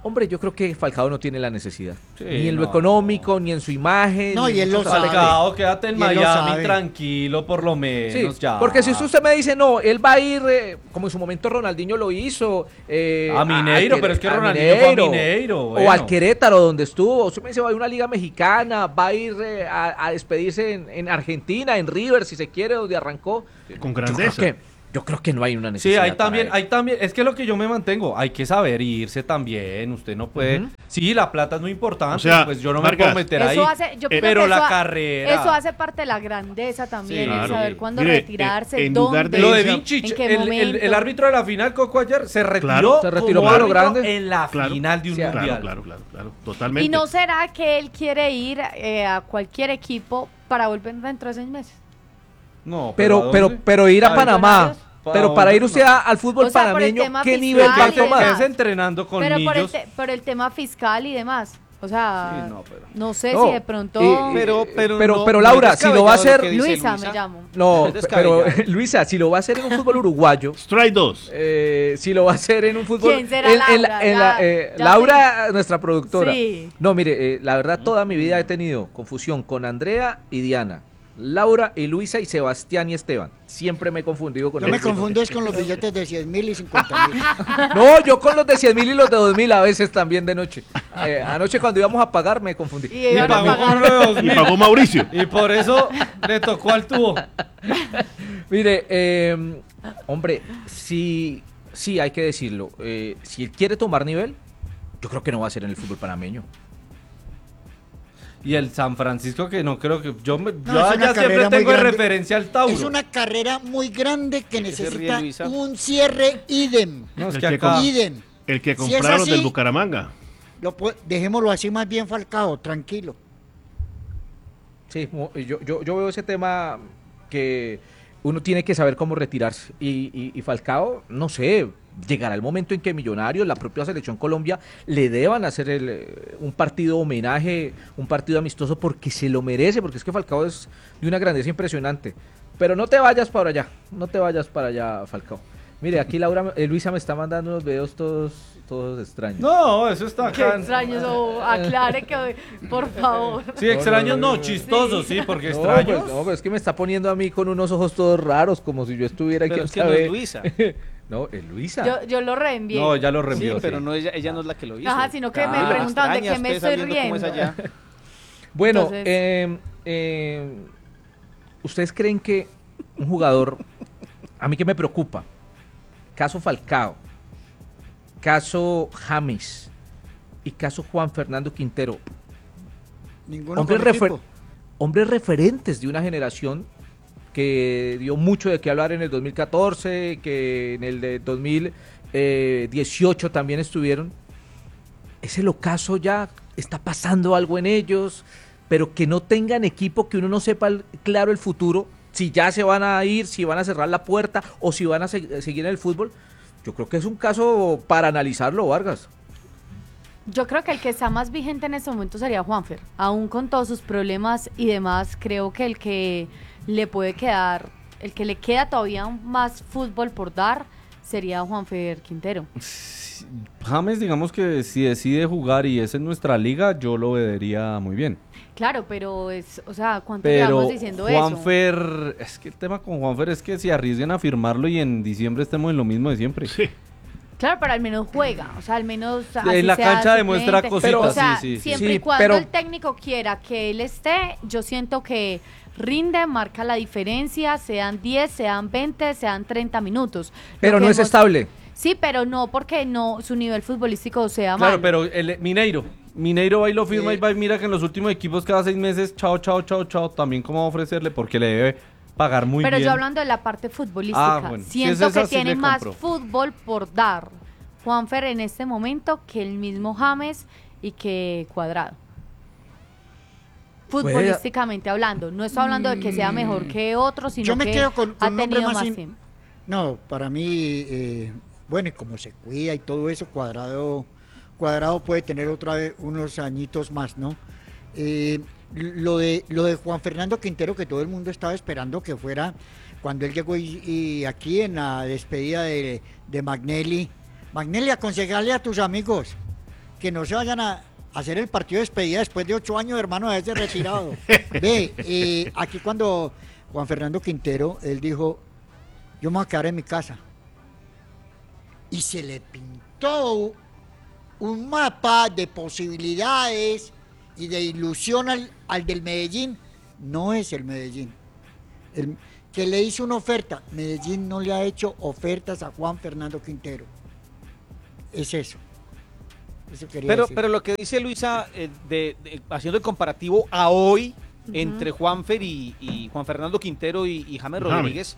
[SPEAKER 5] Hombre, yo creo que Falcao no tiene la necesidad.
[SPEAKER 4] Sí,
[SPEAKER 5] ni en lo
[SPEAKER 4] no.
[SPEAKER 5] económico, ni en su imagen.
[SPEAKER 7] No,
[SPEAKER 5] ni
[SPEAKER 7] y él
[SPEAKER 5] en
[SPEAKER 7] lo
[SPEAKER 5] muchas
[SPEAKER 7] sabe.
[SPEAKER 5] cosas.
[SPEAKER 4] Falcao, quédate en
[SPEAKER 7] Y él lo
[SPEAKER 4] Miami
[SPEAKER 7] sabe.
[SPEAKER 4] tranquilo por lo menos
[SPEAKER 5] Sí,
[SPEAKER 4] ya.
[SPEAKER 5] porque si usted me dice, no, él va a ir, como en su momento Ronaldinho lo hizo.
[SPEAKER 4] A Mineiro, pero es que Ronaldinho fue a Mineiro,
[SPEAKER 5] O
[SPEAKER 4] bueno.
[SPEAKER 5] al Querétaro, donde estuvo. Usted me dice, va a ir a una liga mexicana, va a ir a despedirse en Argentina, en River, si se quiere, donde arrancó.
[SPEAKER 6] Con
[SPEAKER 5] Yo
[SPEAKER 6] grandeza.
[SPEAKER 5] creo que no hay una
[SPEAKER 4] Sí,
[SPEAKER 5] necesidad.
[SPEAKER 4] hay
[SPEAKER 5] para él.
[SPEAKER 4] también, es que lo que yo me mantengo, hay que saber irse también, usted no puede,
[SPEAKER 5] Ujú.
[SPEAKER 4] sí, la plata es muy importante,
[SPEAKER 6] O sea,
[SPEAKER 4] pues yo no me
[SPEAKER 6] Vargas,
[SPEAKER 4] puedo meter ahí,
[SPEAKER 2] Eso hace, yo creo
[SPEAKER 4] pero
[SPEAKER 2] que
[SPEAKER 4] la
[SPEAKER 2] eso
[SPEAKER 4] carrera,
[SPEAKER 2] eso hace parte de la grandeza también,
[SPEAKER 6] Sí,
[SPEAKER 2] el
[SPEAKER 6] claro.
[SPEAKER 2] saber cuándo
[SPEAKER 6] Mire,
[SPEAKER 2] retirarse,
[SPEAKER 6] en lugar
[SPEAKER 2] dónde,
[SPEAKER 6] de
[SPEAKER 4] lo de
[SPEAKER 6] irse a-
[SPEAKER 4] Vinchich,
[SPEAKER 2] en qué
[SPEAKER 4] el
[SPEAKER 2] momento.
[SPEAKER 4] árbitro de la final, Coco, ayer se retiró,
[SPEAKER 6] Claro.
[SPEAKER 5] Se retiró
[SPEAKER 4] como
[SPEAKER 5] por lo
[SPEAKER 4] árbitro
[SPEAKER 5] grande.
[SPEAKER 4] en la
[SPEAKER 6] Claro.
[SPEAKER 4] final de un
[SPEAKER 5] Sí,
[SPEAKER 4] mundial.
[SPEAKER 6] Claro, totalmente.
[SPEAKER 2] ¿Y no será que él quiere ir a cualquier equipo para volver dentro de 6 meses?
[SPEAKER 4] No,
[SPEAKER 5] Pero ir a Panamá. Pero para ir usted al fútbol
[SPEAKER 2] O sea, por el
[SPEAKER 5] panameño,
[SPEAKER 2] tema
[SPEAKER 5] ¿qué
[SPEAKER 2] fiscal
[SPEAKER 5] nivel va a
[SPEAKER 2] y
[SPEAKER 5] tomar?
[SPEAKER 2] demás.
[SPEAKER 4] es entrenando con
[SPEAKER 2] Pero
[SPEAKER 4] niños.
[SPEAKER 2] por el tema fiscal y demás. O sea,
[SPEAKER 4] Sí, no, pero-
[SPEAKER 2] no sé
[SPEAKER 5] No,
[SPEAKER 2] si de pronto...
[SPEAKER 5] Pero Laura, si lo va a hacer...
[SPEAKER 2] Luisa me llamo.
[SPEAKER 5] No,
[SPEAKER 3] Es
[SPEAKER 5] pero
[SPEAKER 3] descabellado.
[SPEAKER 5] Luisa, si lo va a hacer en un fútbol uruguayo,
[SPEAKER 6] Strike 2.
[SPEAKER 5] si lo va a hacer en un fútbol...
[SPEAKER 2] ¿Quién será Laura? Ya
[SPEAKER 5] Laura, nuestra productora.
[SPEAKER 2] Sí.
[SPEAKER 5] No, mire, la verdad toda mi vida he tenido confusión con Andrea y Diana, Laura y Luisa y Sebastián y Esteban. Siempre me he confundido con
[SPEAKER 7] Yo me
[SPEAKER 5] ellos.
[SPEAKER 7] confundo es con los billetes de 100.000 y 50.000.
[SPEAKER 5] No, yo con los de 100.000 y los de 2.000 a veces también de noche. Anoche cuando íbamos a pagar me confundí.
[SPEAKER 2] Y iban a
[SPEAKER 4] pagó
[SPEAKER 2] pagar.
[SPEAKER 4] con uno de 2000.
[SPEAKER 6] Y pagó Mauricio.
[SPEAKER 4] Y por eso le tocó al tubo.
[SPEAKER 5] Mire, hombre, sí, hay que decirlo. Si él quiere tomar nivel, yo creo que no va a ser en el fútbol panameño.
[SPEAKER 4] Y el San Francisco, que no creo que... Yo
[SPEAKER 7] es
[SPEAKER 4] allá
[SPEAKER 7] una
[SPEAKER 4] siempre
[SPEAKER 7] carrera muy
[SPEAKER 4] tengo de
[SPEAKER 7] grande.
[SPEAKER 4] referencia al Tauro.
[SPEAKER 7] Es una carrera muy grande que
[SPEAKER 3] se ríe
[SPEAKER 7] necesita
[SPEAKER 3] Luisa?
[SPEAKER 7] un cierre idem.
[SPEAKER 4] No, es
[SPEAKER 6] El
[SPEAKER 4] que
[SPEAKER 6] que
[SPEAKER 4] acá...
[SPEAKER 7] Idem.
[SPEAKER 6] El que
[SPEAKER 7] Si es
[SPEAKER 6] compraron
[SPEAKER 7] así-
[SPEAKER 6] del Bucaramanga.
[SPEAKER 7] Dejémoslo así más bien, Falcao, tranquilo.
[SPEAKER 5] Sí, yo veo ese tema que uno tiene que saber cómo retirarse. Y Falcao, no sé, llegará el momento en que Millonarios, la propia Selección Colombia, le deban hacer un partido homenaje, un partido amistoso, porque se lo merece, porque es que Falcao es de una grandeza impresionante. Pero no te vayas para allá, Falcao. Mire, aquí Luisa me está mandando unos videos todos extraños.
[SPEAKER 4] No, eso está
[SPEAKER 2] Qué
[SPEAKER 4] acá.
[SPEAKER 2] extraño eso, aclare que, por favor.
[SPEAKER 4] Sí, extraños
[SPEAKER 5] No,
[SPEAKER 4] no, chistosos, sí, porque
[SPEAKER 5] No,
[SPEAKER 4] extraños.
[SPEAKER 5] pues, no, pero es que me está poniendo a mí con unos ojos todos raros, como si yo estuviera
[SPEAKER 3] Pero
[SPEAKER 5] quién
[SPEAKER 3] es que no
[SPEAKER 5] sabe.
[SPEAKER 3] es Luisa.
[SPEAKER 5] No, es Luisa.
[SPEAKER 2] Yo lo reenvié.
[SPEAKER 4] No, ya lo
[SPEAKER 3] Sí,
[SPEAKER 4] reenvió.
[SPEAKER 3] pero
[SPEAKER 4] sí.
[SPEAKER 3] no ella no es la que lo hizo.
[SPEAKER 2] Ajá, sino que me
[SPEAKER 3] Claro,
[SPEAKER 2] preguntan de
[SPEAKER 3] extrañas,
[SPEAKER 2] qué me
[SPEAKER 3] usted
[SPEAKER 2] estoy
[SPEAKER 3] sabiendo cómo es
[SPEAKER 2] riendo.
[SPEAKER 3] allá.
[SPEAKER 5] Bueno,
[SPEAKER 2] Entonces-
[SPEAKER 5] ¿ustedes creen que un jugador, a mí que me preocupa, caso Falcao, caso James y caso Juan Fernando Quintero,
[SPEAKER 7] Ninguno
[SPEAKER 5] hombres,
[SPEAKER 7] con equipo.
[SPEAKER 5] hombres referentes de una generación que dio mucho de qué hablar en el 2014, que en el de 2018 también estuvieron? ¿Es el ocaso ya? ¿Está pasando algo en ellos? Pero que no tengan equipo, que uno no sepa claro el futuro, si ya se van a ir, si van a cerrar la puerta o si van a seguir en el fútbol. Yo creo que es un caso para analizarlo, Vargas.
[SPEAKER 2] Yo creo que el que está más vigente en este momento sería Juanfer. Aún con todos sus problemas y demás, creo que el que le puede quedar, el que le queda todavía más fútbol por dar, sería Juanfer Quintero.
[SPEAKER 4] James, digamos que si decide jugar y es en nuestra liga, yo lo vería muy bien.
[SPEAKER 2] Claro, pero o sea, ¿cuánto
[SPEAKER 4] Pero
[SPEAKER 2] llevamos diciendo eso?
[SPEAKER 4] Juanfer, es que el tema con Juanfer es que si arriesgan a firmarlo y en diciembre estemos en lo mismo de siempre.
[SPEAKER 6] Sí.
[SPEAKER 2] Claro, pero al menos juega, o sea, al menos así
[SPEAKER 4] En la
[SPEAKER 2] sea
[SPEAKER 4] cancha demuestra
[SPEAKER 2] suplente.
[SPEAKER 4] cositas,
[SPEAKER 2] O sea,
[SPEAKER 4] sí, sí, sí.
[SPEAKER 2] siempre
[SPEAKER 5] Sí,
[SPEAKER 2] y cuando
[SPEAKER 5] pero-
[SPEAKER 2] el técnico quiera que él esté, yo siento que rinde, marca la diferencia, sean 10, sean 20, sean 30 minutos. Lo
[SPEAKER 5] Pero
[SPEAKER 2] que
[SPEAKER 5] no es
[SPEAKER 2] hemos-
[SPEAKER 5] estable.
[SPEAKER 2] Sí, pero no porque no su nivel futbolístico sea
[SPEAKER 4] Claro,
[SPEAKER 2] malo.
[SPEAKER 4] pero el Mineiro va y lo firma y va y mira que en los últimos equipos cada 6 meses, chao, también cómo va a ofrecerle porque le debe pagar muy
[SPEAKER 2] Pero
[SPEAKER 4] bien.
[SPEAKER 2] yo hablando de la parte futbolística,
[SPEAKER 4] Ah, bueno, si
[SPEAKER 2] siento
[SPEAKER 4] es esa,
[SPEAKER 2] que
[SPEAKER 4] sí
[SPEAKER 2] tiene
[SPEAKER 4] le
[SPEAKER 2] más
[SPEAKER 4] compro.
[SPEAKER 2] fútbol por dar Juanfer en este momento que el mismo James y que Cuadrado. Futbolísticamente hablando, no estoy hablando de que sea mejor que otro, sino
[SPEAKER 7] Yo me
[SPEAKER 2] que
[SPEAKER 7] quedo con
[SPEAKER 2] ha
[SPEAKER 7] un nombre
[SPEAKER 2] tenido
[SPEAKER 7] más
[SPEAKER 2] más
[SPEAKER 7] in-
[SPEAKER 2] tiempo.
[SPEAKER 7] No, para mí, bueno, y como se cuida y todo eso, Cuadrado puede tener otra vez unos añitos más, ¿no? Lo de Juan Fernando Quintero, que todo el mundo estaba esperando que fuera cuando él llegó y aquí en la despedida de Magnelli, aconsejarle a tus amigos que no se vayan a hacer el partido de despedida después de 8 años, hermano, de haberse retirado. Ve, aquí cuando Juan Fernando Quintero, él dijo, yo me voy a quedar en mi casa. Y se le pintó un mapa de posibilidades y de ilusión al del Medellín. No es el Medellín. Que le hizo una oferta. Medellín no le ha hecho ofertas a Juan Fernando Quintero. Es eso. Eso quería decir.
[SPEAKER 3] Pero lo que dice Luisa, haciendo el comparativo a hoy entre Juanfer y Juan Fernando Quintero y James Rodríguez,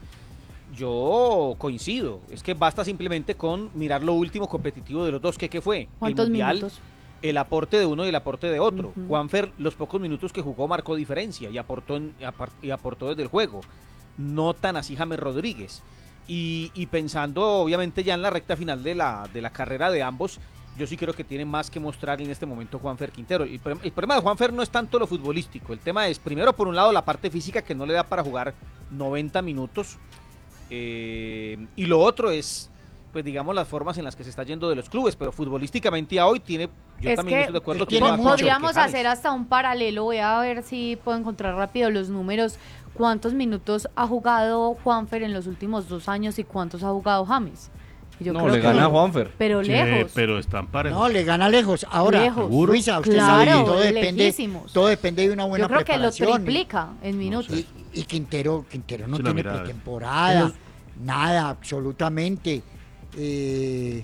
[SPEAKER 3] yo coincido. Es que basta simplemente con mirar lo último competitivo de los dos. ¿Qué fue?
[SPEAKER 2] ¿Cuántos
[SPEAKER 3] el mundial,
[SPEAKER 2] minutos?
[SPEAKER 3] El aporte de uno y el aporte de otro. Juanfer, los pocos minutos que jugó, marcó diferencia y aportó desde el juego. No tan así James Rodríguez. Y pensando obviamente ya en la recta final de la carrera de ambos, yo sí creo que tiene más que mostrar en este momento Juanfer Quintero. El problema de Juanfer no es tanto lo futbolístico. El tema es, primero, por un lado, la parte física que no le da para jugar 90 minutos. Y lo otro es, pues digamos, las formas en las que se está yendo de los clubes. Pero futbolísticamente a hoy tiene... Yo también estoy de acuerdo con
[SPEAKER 2] podríamos hacer hasta un paralelo. Voy a ver si puedo encontrar rápido los números. ¿Cuántos minutos ha jugado Juanfer en los últimos 2 años y cuántos ha jugado James?
[SPEAKER 4] Yo no, creo le gana a Juanfer.
[SPEAKER 2] Pero lejos.
[SPEAKER 6] Pero están parejos.
[SPEAKER 7] No, le gana lejos. Ahora,
[SPEAKER 2] lejos.
[SPEAKER 7] Luisa, usted
[SPEAKER 2] claro,
[SPEAKER 7] sabe, todo depende de una buena preparación.
[SPEAKER 2] Yo creo que lo triplica en minutos.
[SPEAKER 7] No sé. Y Quintero no tiene pretemporada, nada, absolutamente. Y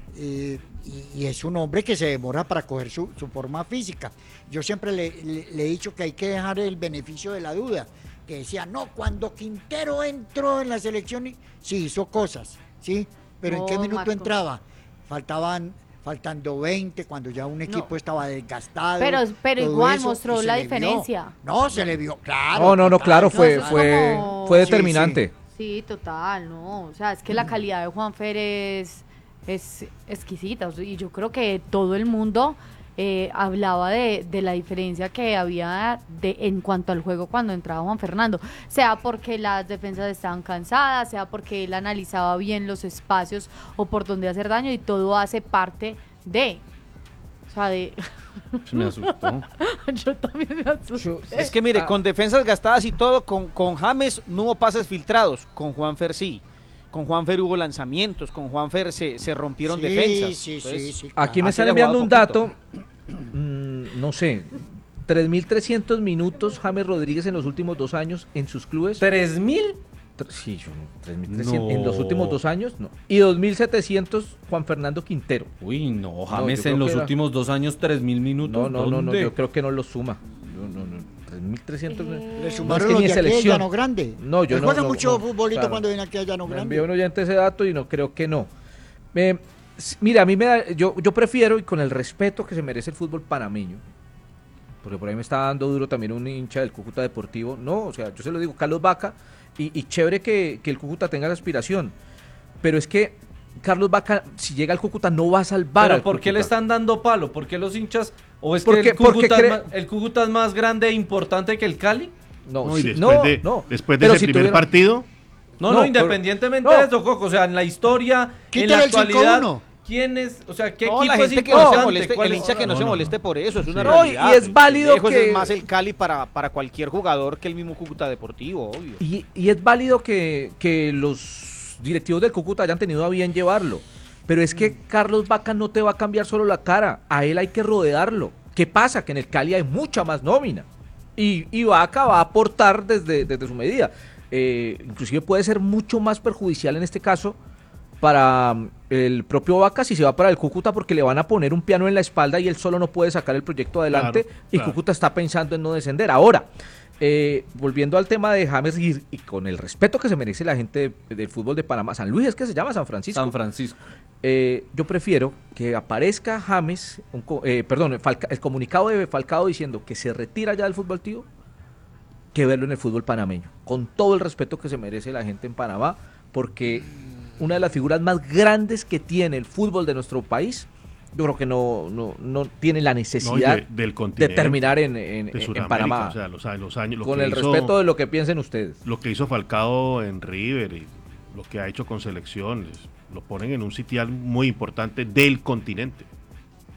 [SPEAKER 7] es un hombre que se demora para coger su forma física. Yo siempre le he dicho que hay que dejar el beneficio de la duda. Que decía, no, cuando Quintero entró en la selección, sí hizo cosas, ¿sí? Pero ¿en qué minuto Marco entraba? Faltando 20, cuando ya un equipo estaba desgastado.
[SPEAKER 2] Pero igual mostró la diferencia.
[SPEAKER 7] No, se le vio, claro.
[SPEAKER 5] No, claro, fue determinante.
[SPEAKER 2] Sí, total, no. O sea, es que la calidad de Juanfer es exquisita. Y yo creo que todo el mundo hablaba de la diferencia que había en cuanto al juego cuando entraba Juan Fernando, sea porque las defensas estaban cansadas, sea porque él analizaba bien los espacios o por dónde hacer daño, y todo hace parte de... O sea,
[SPEAKER 4] me asustó.
[SPEAKER 2] Yo también me asusté.
[SPEAKER 3] Es que mire, con defensas gastadas y todo, con James no hubo pases filtrados, con Juanfer sí. Con Juanfer hubo lanzamientos, con Juanfer se rompieron defensas.
[SPEAKER 7] Sí, claro.
[SPEAKER 5] Aquí me están enviando un dato, no sé, 3.300 minutos James Rodríguez en los últimos 2 años en sus clubes.
[SPEAKER 4] ¿3.000?
[SPEAKER 5] Sí, 3.300 en los últimos 2 años, no. Y 2.700 Juan Fernando Quintero.
[SPEAKER 4] Uy, no, James en los últimos 2 años 3.000 minutos.
[SPEAKER 5] No, yo creo que no lo suma. No. 3.300.
[SPEAKER 7] Le sumaron los de aquí a Llano Grande.
[SPEAKER 5] No, yo no.
[SPEAKER 7] Juega mucho futbolito cuando viene aquí a Llano Grande.
[SPEAKER 5] Me envió un oyente ese dato y no creo que no. Mira, a mí yo prefiero, y con el respeto que se merece el fútbol panameño, porque por ahí me está dando duro también un hincha del Cúcuta Deportivo. No, o sea, yo se lo digo, Carlos Vaca, y chévere que el Cúcuta tenga la aspiración. Pero es que Carlos Vaca, si llega al Cúcuta, no va a salvar.
[SPEAKER 4] ¿Pero por qué le están dando palo? ¿Por qué los hinchas? ¿O es que el Cúcuta es más grande e importante que el Cali?
[SPEAKER 6] Después de ese primer partido.
[SPEAKER 4] No, independientemente de eso, Coco, o sea, en la historia, en la actualidad, ¿quién es? O sea, ¿qué equipo es importante?
[SPEAKER 3] El hincha que no se moleste por eso, es una realidad.
[SPEAKER 5] Y es válido que...
[SPEAKER 3] es más el Cali para cualquier jugador que el mismo Cúcuta Deportivo, obvio.
[SPEAKER 5] Y es válido que los directivos del Cúcuta hayan tenido a bien llevarlo. Pero es que Carlos Vaca no te va a cambiar solo la cara, a él hay que rodearlo. ¿Qué pasa? Que en el Cali hay mucha más nómina. Y Vaca va a aportar desde su medida. Inclusive puede ser mucho más perjudicial en este caso para el propio Vaca si se va para el Cúcuta, porque le van a poner un piano en la espalda y él solo no puede sacar el proyecto adelante. Claro. Cúcuta está pensando en no descender. Ahora, volviendo al tema de James y con el respeto que se merece la gente del fútbol de Panamá, San Luis es que se llama San Francisco.
[SPEAKER 4] San Francisco.
[SPEAKER 5] Yo prefiero que aparezca James, el comunicado de Falcao diciendo que se retira ya del fútbol tío, que verlo en el fútbol panameño, con todo el respeto que se merece la gente en Panamá, porque una de las figuras más grandes que tiene el fútbol de nuestro país, yo creo que no tiene la necesidad de terminar en Panamá.
[SPEAKER 6] O sea, los años,
[SPEAKER 5] con el respeto de lo que piensen ustedes.
[SPEAKER 6] Lo que hizo Falcao en River y lo que ha hecho con selecciones, lo ponen en un sitial muy importante del continente.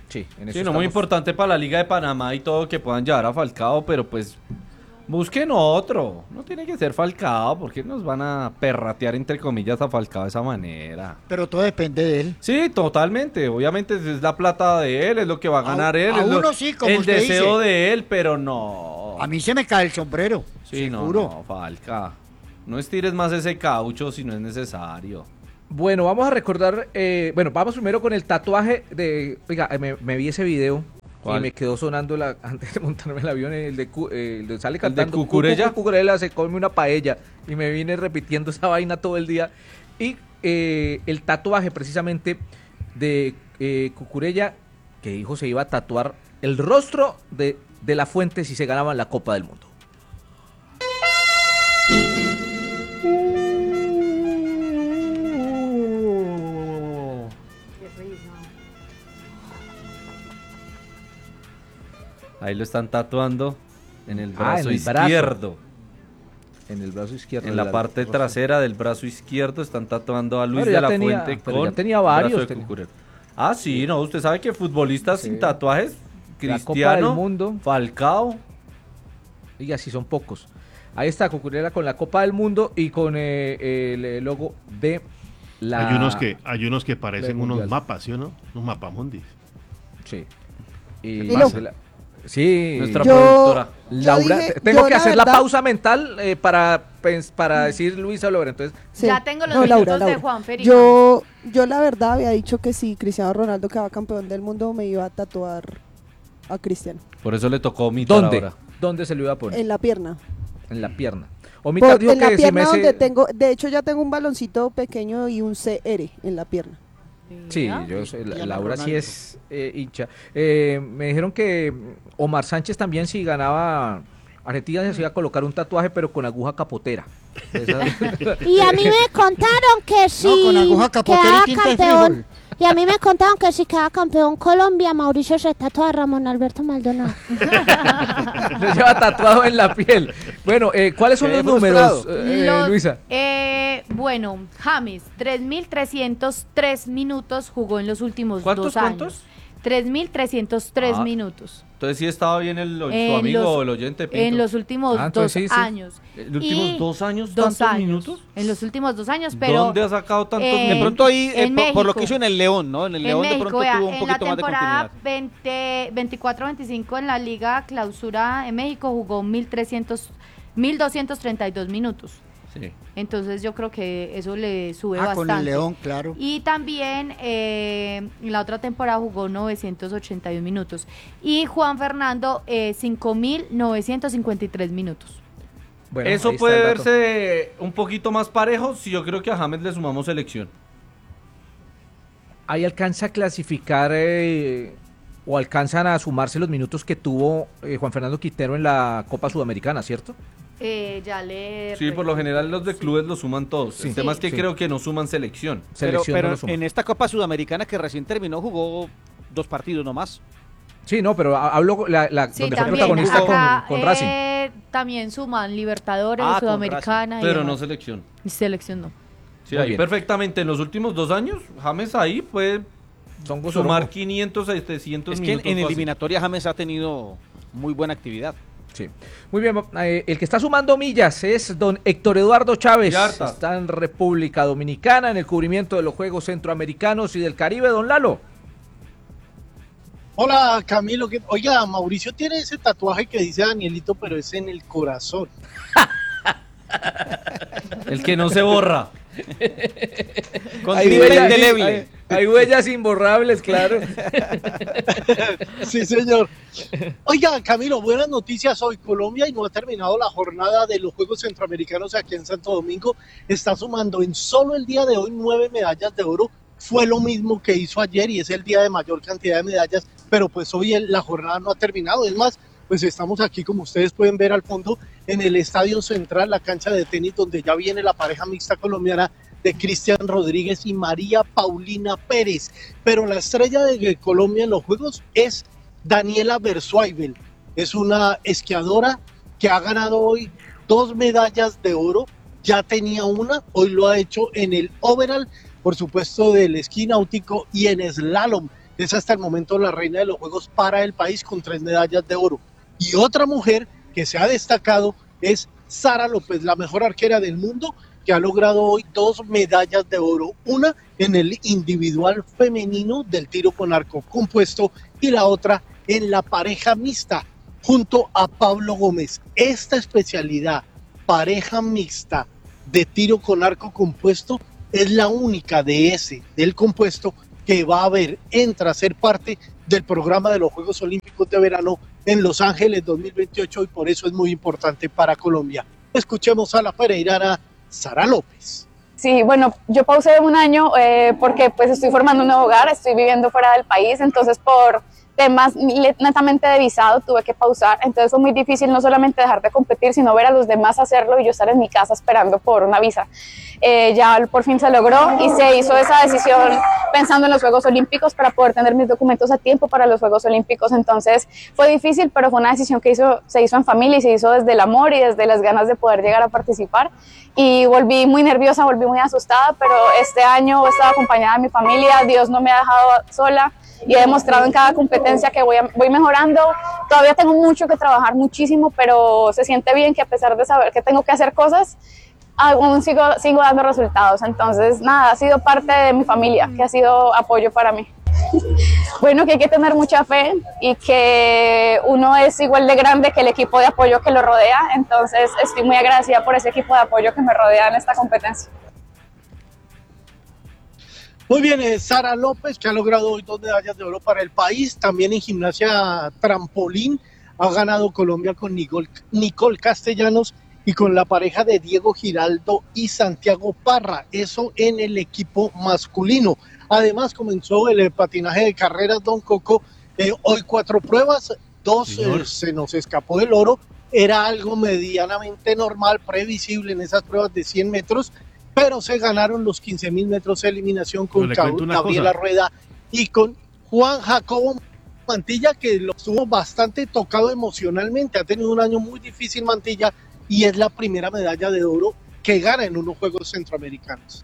[SPEAKER 5] Sí, en eso
[SPEAKER 4] Sí, no
[SPEAKER 5] estamos.
[SPEAKER 4] muy importante para la Liga de Panamá y todo que puedan llevar a Falcao, pero pues busquen otro. No tiene que ser Falcao, porque nos van a perratear entre comillas a Falcao de esa manera.
[SPEAKER 7] Pero todo depende de él.
[SPEAKER 4] Sí, totalmente. Obviamente es la plata de él, es lo que va a ganar él,
[SPEAKER 7] a
[SPEAKER 4] es
[SPEAKER 7] uno sí, como
[SPEAKER 4] el
[SPEAKER 7] usted
[SPEAKER 4] deseo
[SPEAKER 7] dice.
[SPEAKER 4] de él, pero no.
[SPEAKER 7] A mí se me cae el sombrero.
[SPEAKER 4] Sí,
[SPEAKER 7] seguro.
[SPEAKER 4] no, Falca. No estires más ese caucho si no es necesario.
[SPEAKER 5] Bueno, vamos a recordar, vamos primero con el tatuaje de, oiga, me vi ese video
[SPEAKER 4] ¿Cuál?
[SPEAKER 5] y me quedó sonando antes de montarme el avión, el de sale
[SPEAKER 4] de
[SPEAKER 5] cantando
[SPEAKER 4] Cucurella?
[SPEAKER 5] Cucurella se come una paella y me vine repitiendo esa vaina todo el día y el tatuaje precisamente de Cucurella que dijo se iba a tatuar el rostro de La Fuente si se ganaban la Copa del Mundo.
[SPEAKER 4] Ahí lo están tatuando en el
[SPEAKER 5] En
[SPEAKER 4] brazo
[SPEAKER 5] el
[SPEAKER 4] izquierdo.
[SPEAKER 5] En el brazo izquierdo.
[SPEAKER 4] En la parte trasera del brazo izquierdo están tatuando a Luis
[SPEAKER 5] Pero
[SPEAKER 4] de
[SPEAKER 5] ya
[SPEAKER 4] la
[SPEAKER 5] tenía-
[SPEAKER 4] Fuente
[SPEAKER 5] pero
[SPEAKER 4] con
[SPEAKER 5] ya tenía
[SPEAKER 4] el brazo
[SPEAKER 5] varios,
[SPEAKER 4] de
[SPEAKER 5] tenía.
[SPEAKER 4] Cucurella. Ah, sí, no, usted sabe que futbolistas
[SPEAKER 5] Sí.
[SPEAKER 4] sin tatuajes,
[SPEAKER 5] La Copa
[SPEAKER 4] Cristiano,
[SPEAKER 5] del Mundo.
[SPEAKER 4] Falcao.
[SPEAKER 5] Y así son pocos. Ahí está Cucurella con la Copa del Mundo y con el logo de la...
[SPEAKER 6] Hay unos que parecen
[SPEAKER 5] del
[SPEAKER 6] unos
[SPEAKER 5] Mundial.
[SPEAKER 6] mapas, ¿sí o no? Unos mapamundis.
[SPEAKER 5] Sí.
[SPEAKER 6] ¿Qué
[SPEAKER 5] Y
[SPEAKER 6] pasa?
[SPEAKER 5] sí.
[SPEAKER 4] Nuestra
[SPEAKER 9] Yo-
[SPEAKER 4] productora.
[SPEAKER 5] Laura,
[SPEAKER 9] dije-
[SPEAKER 5] tengo
[SPEAKER 9] yo
[SPEAKER 5] que
[SPEAKER 9] la
[SPEAKER 5] hacer la
[SPEAKER 9] verdad-
[SPEAKER 5] pausa mental para decir Luisa Lobre. Entonces,
[SPEAKER 9] Sí.
[SPEAKER 2] Ya tengo los
[SPEAKER 9] No,
[SPEAKER 2] minutos
[SPEAKER 9] Laura,
[SPEAKER 2] de
[SPEAKER 9] Laura.
[SPEAKER 2] Juan Feri.
[SPEAKER 9] Yo la verdad había dicho que si Cristiano Ronaldo quedaba campeón del mundo me iba a tatuar a Cristiano
[SPEAKER 4] Por eso le tocó omitar
[SPEAKER 5] ¿dónde?
[SPEAKER 4] ahora.
[SPEAKER 5] ¿Dónde se lo iba a poner?
[SPEAKER 9] en la pierna.
[SPEAKER 5] En la pierna. Omita dijo
[SPEAKER 9] En la
[SPEAKER 5] que si
[SPEAKER 9] pierna
[SPEAKER 5] Messi...
[SPEAKER 9] donde tengo, de hecho ya tengo un baloncito pequeño y un CR en la pierna.
[SPEAKER 5] Sí,
[SPEAKER 2] ¿Ya?
[SPEAKER 5] yo soy,
[SPEAKER 7] Cristiano
[SPEAKER 5] Laura sí
[SPEAKER 7] Ronaldo.
[SPEAKER 5] es hincha. Me dijeron que Omar Sánchez también si ganaba Argentina se iba a colocar un tatuaje pero con aguja capotera. Esa-
[SPEAKER 1] Y a mí me contaron que si
[SPEAKER 7] No, con aguja capotera y
[SPEAKER 1] quedaba
[SPEAKER 7] tinta de
[SPEAKER 1] campeón.
[SPEAKER 7] frijol.
[SPEAKER 1] Y a mí me contaron que si quedaba campeón Colombia, Mauricio se tatúa a Ramón Alberto Maldonado.
[SPEAKER 5] lo lleva tatuado en la piel. Bueno, ¿cuáles son
[SPEAKER 3] Quedé
[SPEAKER 5] los números,
[SPEAKER 2] Los-
[SPEAKER 5] Luisa?
[SPEAKER 2] Bueno, James, 3.303 minutos jugó en los últimos
[SPEAKER 4] ¿Cuántos,
[SPEAKER 2] 2 años.
[SPEAKER 4] cuántos?
[SPEAKER 2] 3.303
[SPEAKER 4] Ah,
[SPEAKER 2] su
[SPEAKER 4] Entonces sí estaba bien su
[SPEAKER 2] En
[SPEAKER 4] amigo
[SPEAKER 2] los-
[SPEAKER 4] o el oyente Pinto.
[SPEAKER 2] En los últimos
[SPEAKER 5] Ah,
[SPEAKER 2] 2
[SPEAKER 5] entonces sí, sí.
[SPEAKER 2] años.
[SPEAKER 4] ¿En los últimos
[SPEAKER 2] Y
[SPEAKER 4] 2 años
[SPEAKER 2] 2
[SPEAKER 4] tantos
[SPEAKER 2] años.
[SPEAKER 4] minutos?
[SPEAKER 2] En los últimos 2 años, pero...
[SPEAKER 4] ¿Dónde ha sacado tantos
[SPEAKER 2] en-
[SPEAKER 3] De
[SPEAKER 4] minutos?
[SPEAKER 3] pronto ahí,
[SPEAKER 2] en
[SPEAKER 3] por lo
[SPEAKER 2] México.
[SPEAKER 3] que hizo en el León, ¿no? En el León de
[SPEAKER 2] México,
[SPEAKER 3] pronto
[SPEAKER 2] vea,
[SPEAKER 3] tuvo un
[SPEAKER 2] en la
[SPEAKER 3] poquito más de
[SPEAKER 2] temporada
[SPEAKER 3] continuidad.
[SPEAKER 2] 24-25 en la Liga Clausura en México jugó 1.232 minutos.
[SPEAKER 4] Sí.
[SPEAKER 2] Entonces yo creo que eso le sube
[SPEAKER 7] Ah,
[SPEAKER 2] bastante.
[SPEAKER 7] con el León, claro.
[SPEAKER 2] Y también en la otra temporada jugó 981 minutos. Y Juan Fernando 5.953 minutos.
[SPEAKER 5] Bueno,
[SPEAKER 4] Eso
[SPEAKER 5] ahí está
[SPEAKER 4] puede
[SPEAKER 5] el dato.
[SPEAKER 4] verse un poquito más parejo si yo creo que a James le sumamos selección.
[SPEAKER 5] Ahí alcanza a clasificar o alcanzan a sumarse los minutos que tuvo Juan Fernando Quintero en la Copa Sudamericana, ¿cierto?
[SPEAKER 2] Ya le...
[SPEAKER 4] Sí, por lo general los de clubes lo suman todos.
[SPEAKER 5] Sí.
[SPEAKER 4] El tema es que
[SPEAKER 5] Sí.
[SPEAKER 4] creo que no suman selección.
[SPEAKER 5] Selección
[SPEAKER 3] Pero
[SPEAKER 5] no lo suma.
[SPEAKER 3] en esta Copa Sudamericana que recién terminó jugó 2 partidos nomás.
[SPEAKER 5] Sí, no, pero hablo
[SPEAKER 2] Sí,
[SPEAKER 5] donde fue
[SPEAKER 2] también
[SPEAKER 5] protagonista
[SPEAKER 2] acá,
[SPEAKER 5] con Racing.
[SPEAKER 2] también suman Libertadores,
[SPEAKER 3] Ah, con
[SPEAKER 2] Sudamericana y
[SPEAKER 4] Pero no
[SPEAKER 2] demás.
[SPEAKER 4] selección.
[SPEAKER 2] Y selección no.
[SPEAKER 4] Sí,
[SPEAKER 5] Muy
[SPEAKER 4] ahí
[SPEAKER 5] bien.
[SPEAKER 4] perfectamente en los últimos 2 años, James ahí puede
[SPEAKER 5] Son
[SPEAKER 4] sumar 500 a 700
[SPEAKER 3] Es que
[SPEAKER 4] minutos.
[SPEAKER 3] en
[SPEAKER 4] fácil.
[SPEAKER 3] eliminatoria James ha tenido muy buena actividad.
[SPEAKER 5] Sí. Muy bien, el que está sumando millas es don Héctor Eduardo Chávez.
[SPEAKER 4] Y hartas.
[SPEAKER 5] Está en República Dominicana en el cubrimiento de los Juegos Centroamericanos y del Caribe, don Lalo.
[SPEAKER 12] Hola Camilo, oiga, Mauricio tiene ese tatuaje que dice Danielito, pero es en el corazón.
[SPEAKER 4] El que no se borra.
[SPEAKER 3] Con
[SPEAKER 5] Hay
[SPEAKER 3] tinta
[SPEAKER 5] huellas-
[SPEAKER 3] indeleble.
[SPEAKER 5] hay huellas imborrables, claro.
[SPEAKER 12] Sí, señor. Oiga, Camilo, buenas noticias hoy. Colombia y no ha terminado la jornada de los Juegos Centroamericanos aquí en Santo Domingo. Está sumando en solo el día de hoy 9 medallas de oro. Fue lo mismo que hizo ayer y es el día de mayor cantidad de medallas, pero pues hoy la jornada no ha terminado. Es más, pues estamos aquí, como ustedes pueden ver al fondo, en el Estadio Central, la cancha de tenis, donde ya viene la pareja mixta colombiana de Cristian Rodríguez y María Paulina Pérez. Pero la estrella de Colombia en los Juegos es Daniela Bersuaibel. Es una esquiadora que ha ganado hoy 2 medallas de oro. Ya tenía una, hoy lo ha hecho en el overall, por supuesto del esquí náutico y en slalom. es hasta el momento la reina de los Juegos para el país con 3 medallas de oro. Y otra mujer que se ha destacado es Sara López, la mejor arquera del mundo, que ha logrado hoy 2 medallas de oro, una en el individual femenino del tiro con arco compuesto y la otra en la pareja mixta, junto a Pablo Gómez. Esta especialidad, pareja mixta de tiro con arco compuesto, es la única del compuesto que va a haber, entra a ser parte del programa de los Juegos Olímpicos de Verano en Los Ángeles 2028 y por eso es muy importante para Colombia. Escuchemos a la pereirana Sara López.
[SPEAKER 13] Sí, bueno, yo pausé un año porque pues estoy formando un nuevo hogar, estoy viviendo fuera del país, entonces por temas netamente de visado tuve que pausar, entonces fue muy difícil no solamente dejar de competir, sino ver a los demás hacerlo y yo estar en mi casa esperando por una visa. Ya por fin se logró y se hizo esa decisión pensando en los Juegos Olímpicos para poder tener mis documentos a tiempo para los Juegos Olímpicos, entonces fue difícil, pero fue una decisión que se hizo en familia y se hizo desde el amor y desde las ganas de poder llegar a participar y volví muy nerviosa, volví muy asustada, pero este año he estado acompañada de mi familia, Dios no me ha dejado sola y he demostrado en cada competencia que voy mejorando. Todavía tengo mucho que trabajar, muchísimo, pero se siente bien que a pesar de saber que tengo que hacer cosas, aún sigo dando resultados. Entonces, nada, ha sido parte de mi familia, que ha sido apoyo para mí. Bueno, que hay que tener mucha fe y que uno es igual de grande que el equipo de apoyo que lo rodea. Entonces, estoy muy agradecida por ese equipo de apoyo que me rodea en esta competencia.
[SPEAKER 12] Muy bien, Sara López, que ha logrado hoy 2 medallas de oro para el país. También en gimnasia trampolín ha ganado Colombia con Nicole Castellanos y con la pareja de Diego Giraldo y Santiago Parra. Eso en el equipo masculino. Además comenzó el patinaje de carreras, Don Coco. Hoy 4 pruebas, 2 se nos escapó del oro. Era algo medianamente normal, previsible en esas pruebas de 100 metros. Pero se ganaron los 15.000 metros de eliminación con Gabriela Rueda y con Juan Jacobo Mantilla, que lo estuvo bastante tocado emocionalmente. Ha tenido un año muy difícil Mantilla y es la primera medalla de oro que gana en unos Juegos Centroamericanos.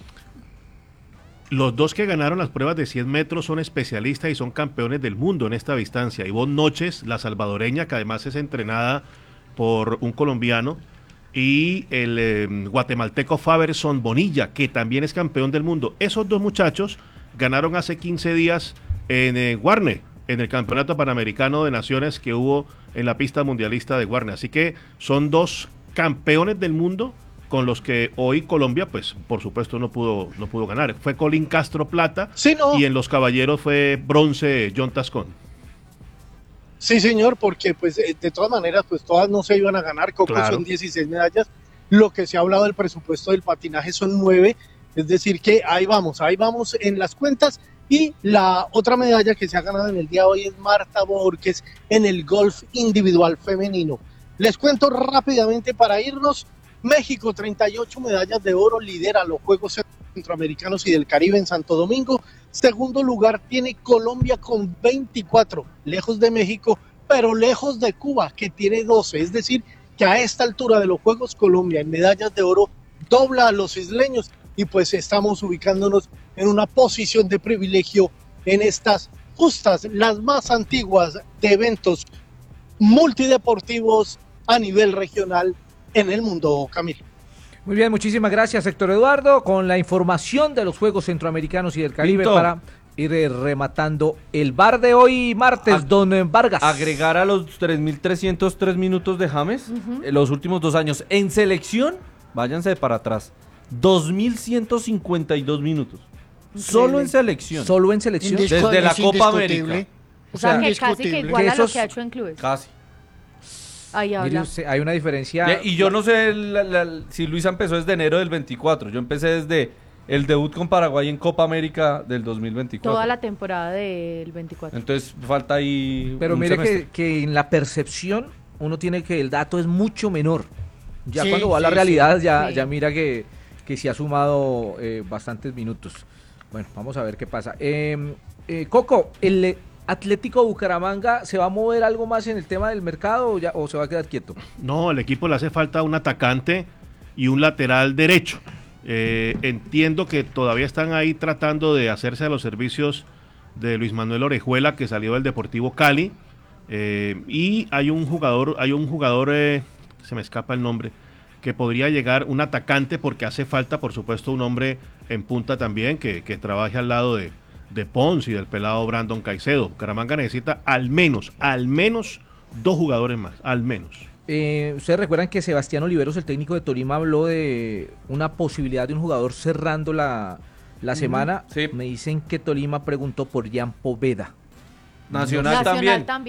[SPEAKER 6] Los 2 que ganaron las pruebas de 100 metros son especialistas y son campeones del mundo en esta distancia. Ivonne Noches, la salvadoreña, que además es entrenada por un colombiano, y el guatemalteco Faberson Bonilla, que también es campeón del mundo. Esos 2 muchachos ganaron hace 15 días en Guarne, en el Campeonato Panamericano de Naciones que hubo en la pista mundialista de Guarne. Así que son 2 campeones del mundo con los que hoy Colombia, pues por supuesto no pudo ganar. Fue Colin Castro plata, sí, no. Y en los caballeros fue bronce John Tascón.
[SPEAKER 12] Sí, señor, porque pues de todas maneras pues todas no se iban a ganar, Coco, claro. Son 16 medallas, lo que se ha hablado del presupuesto del patinaje son 9, es decir que ahí vamos en las cuentas, y la otra medalla que se ha ganado en el día de hoy es Marta Borges en el golf individual femenino. Les cuento rápidamente para irnos, México 38 medallas de oro, lidera los Juegos Centroamericanos y del Caribe en Santo Domingo. Segundo lugar tiene Colombia con 24, lejos de México, pero lejos de Cuba, que tiene 12. Es decir, que a esta altura de los Juegos Colombia en medallas de oro dobla a los isleños y pues estamos ubicándonos en una posición de privilegio en estas justas, las más antiguas de eventos multideportivos a nivel regional en el mundo, Camilo.
[SPEAKER 5] Muy bien, muchísimas gracias, Héctor Eduardo, con la información de los Juegos Centroamericanos y del Caribe. Pinto, para ir rematando el bar de hoy martes, don Vargas.
[SPEAKER 4] Agregar a los 3.303 minutos de James, los últimos 2 años. En selección, váyanse para atrás, 2.152 minutos. Increíble. Solo en selección.
[SPEAKER 5] Solo en selección.
[SPEAKER 4] Desde la Copa América.
[SPEAKER 2] O sea, que casi que igual a lo que ha hecho en clubes.
[SPEAKER 4] Casi.
[SPEAKER 2] Ahí habla.
[SPEAKER 5] Usted, hay una diferencia.
[SPEAKER 4] Y yo no sé si Luisa empezó desde enero del 24. Yo empecé desde el debut con Paraguay en Copa América del 2024.
[SPEAKER 2] Toda la temporada del 24.
[SPEAKER 4] Entonces falta ahí.
[SPEAKER 5] Pero mire que en la percepción uno tiene que el dato es mucho menor. Ya sí, cuando va a la realidad ya mira que sí ha sumado bastantes minutos. Bueno, vamos a ver qué pasa. Coco, el Atlético Bucaramanga, ¿se va a mover algo más en el tema del mercado o se va a quedar quieto?
[SPEAKER 6] No, al equipo le hace falta un atacante y un lateral derecho. Entiendo que todavía están ahí tratando de hacerse a los servicios de Luis Manuel Orejuela, que salió del Deportivo Cali, y hay un jugador, se me escapa el nombre, que podría llegar, un atacante, porque hace falta, por supuesto, un hombre en punta también, que trabaje al lado de Pons y del pelado Brandon Caicedo. Bucaramanga necesita al menos 2 jugadores más, al menos.
[SPEAKER 5] Ustedes recuerdan que Sebastián Oliveros, el técnico de Tolima, habló de una posibilidad de un jugador cerrando la semana. Sí. Me dicen que Tolima preguntó por Jan Poveda.
[SPEAKER 4] Nacional también.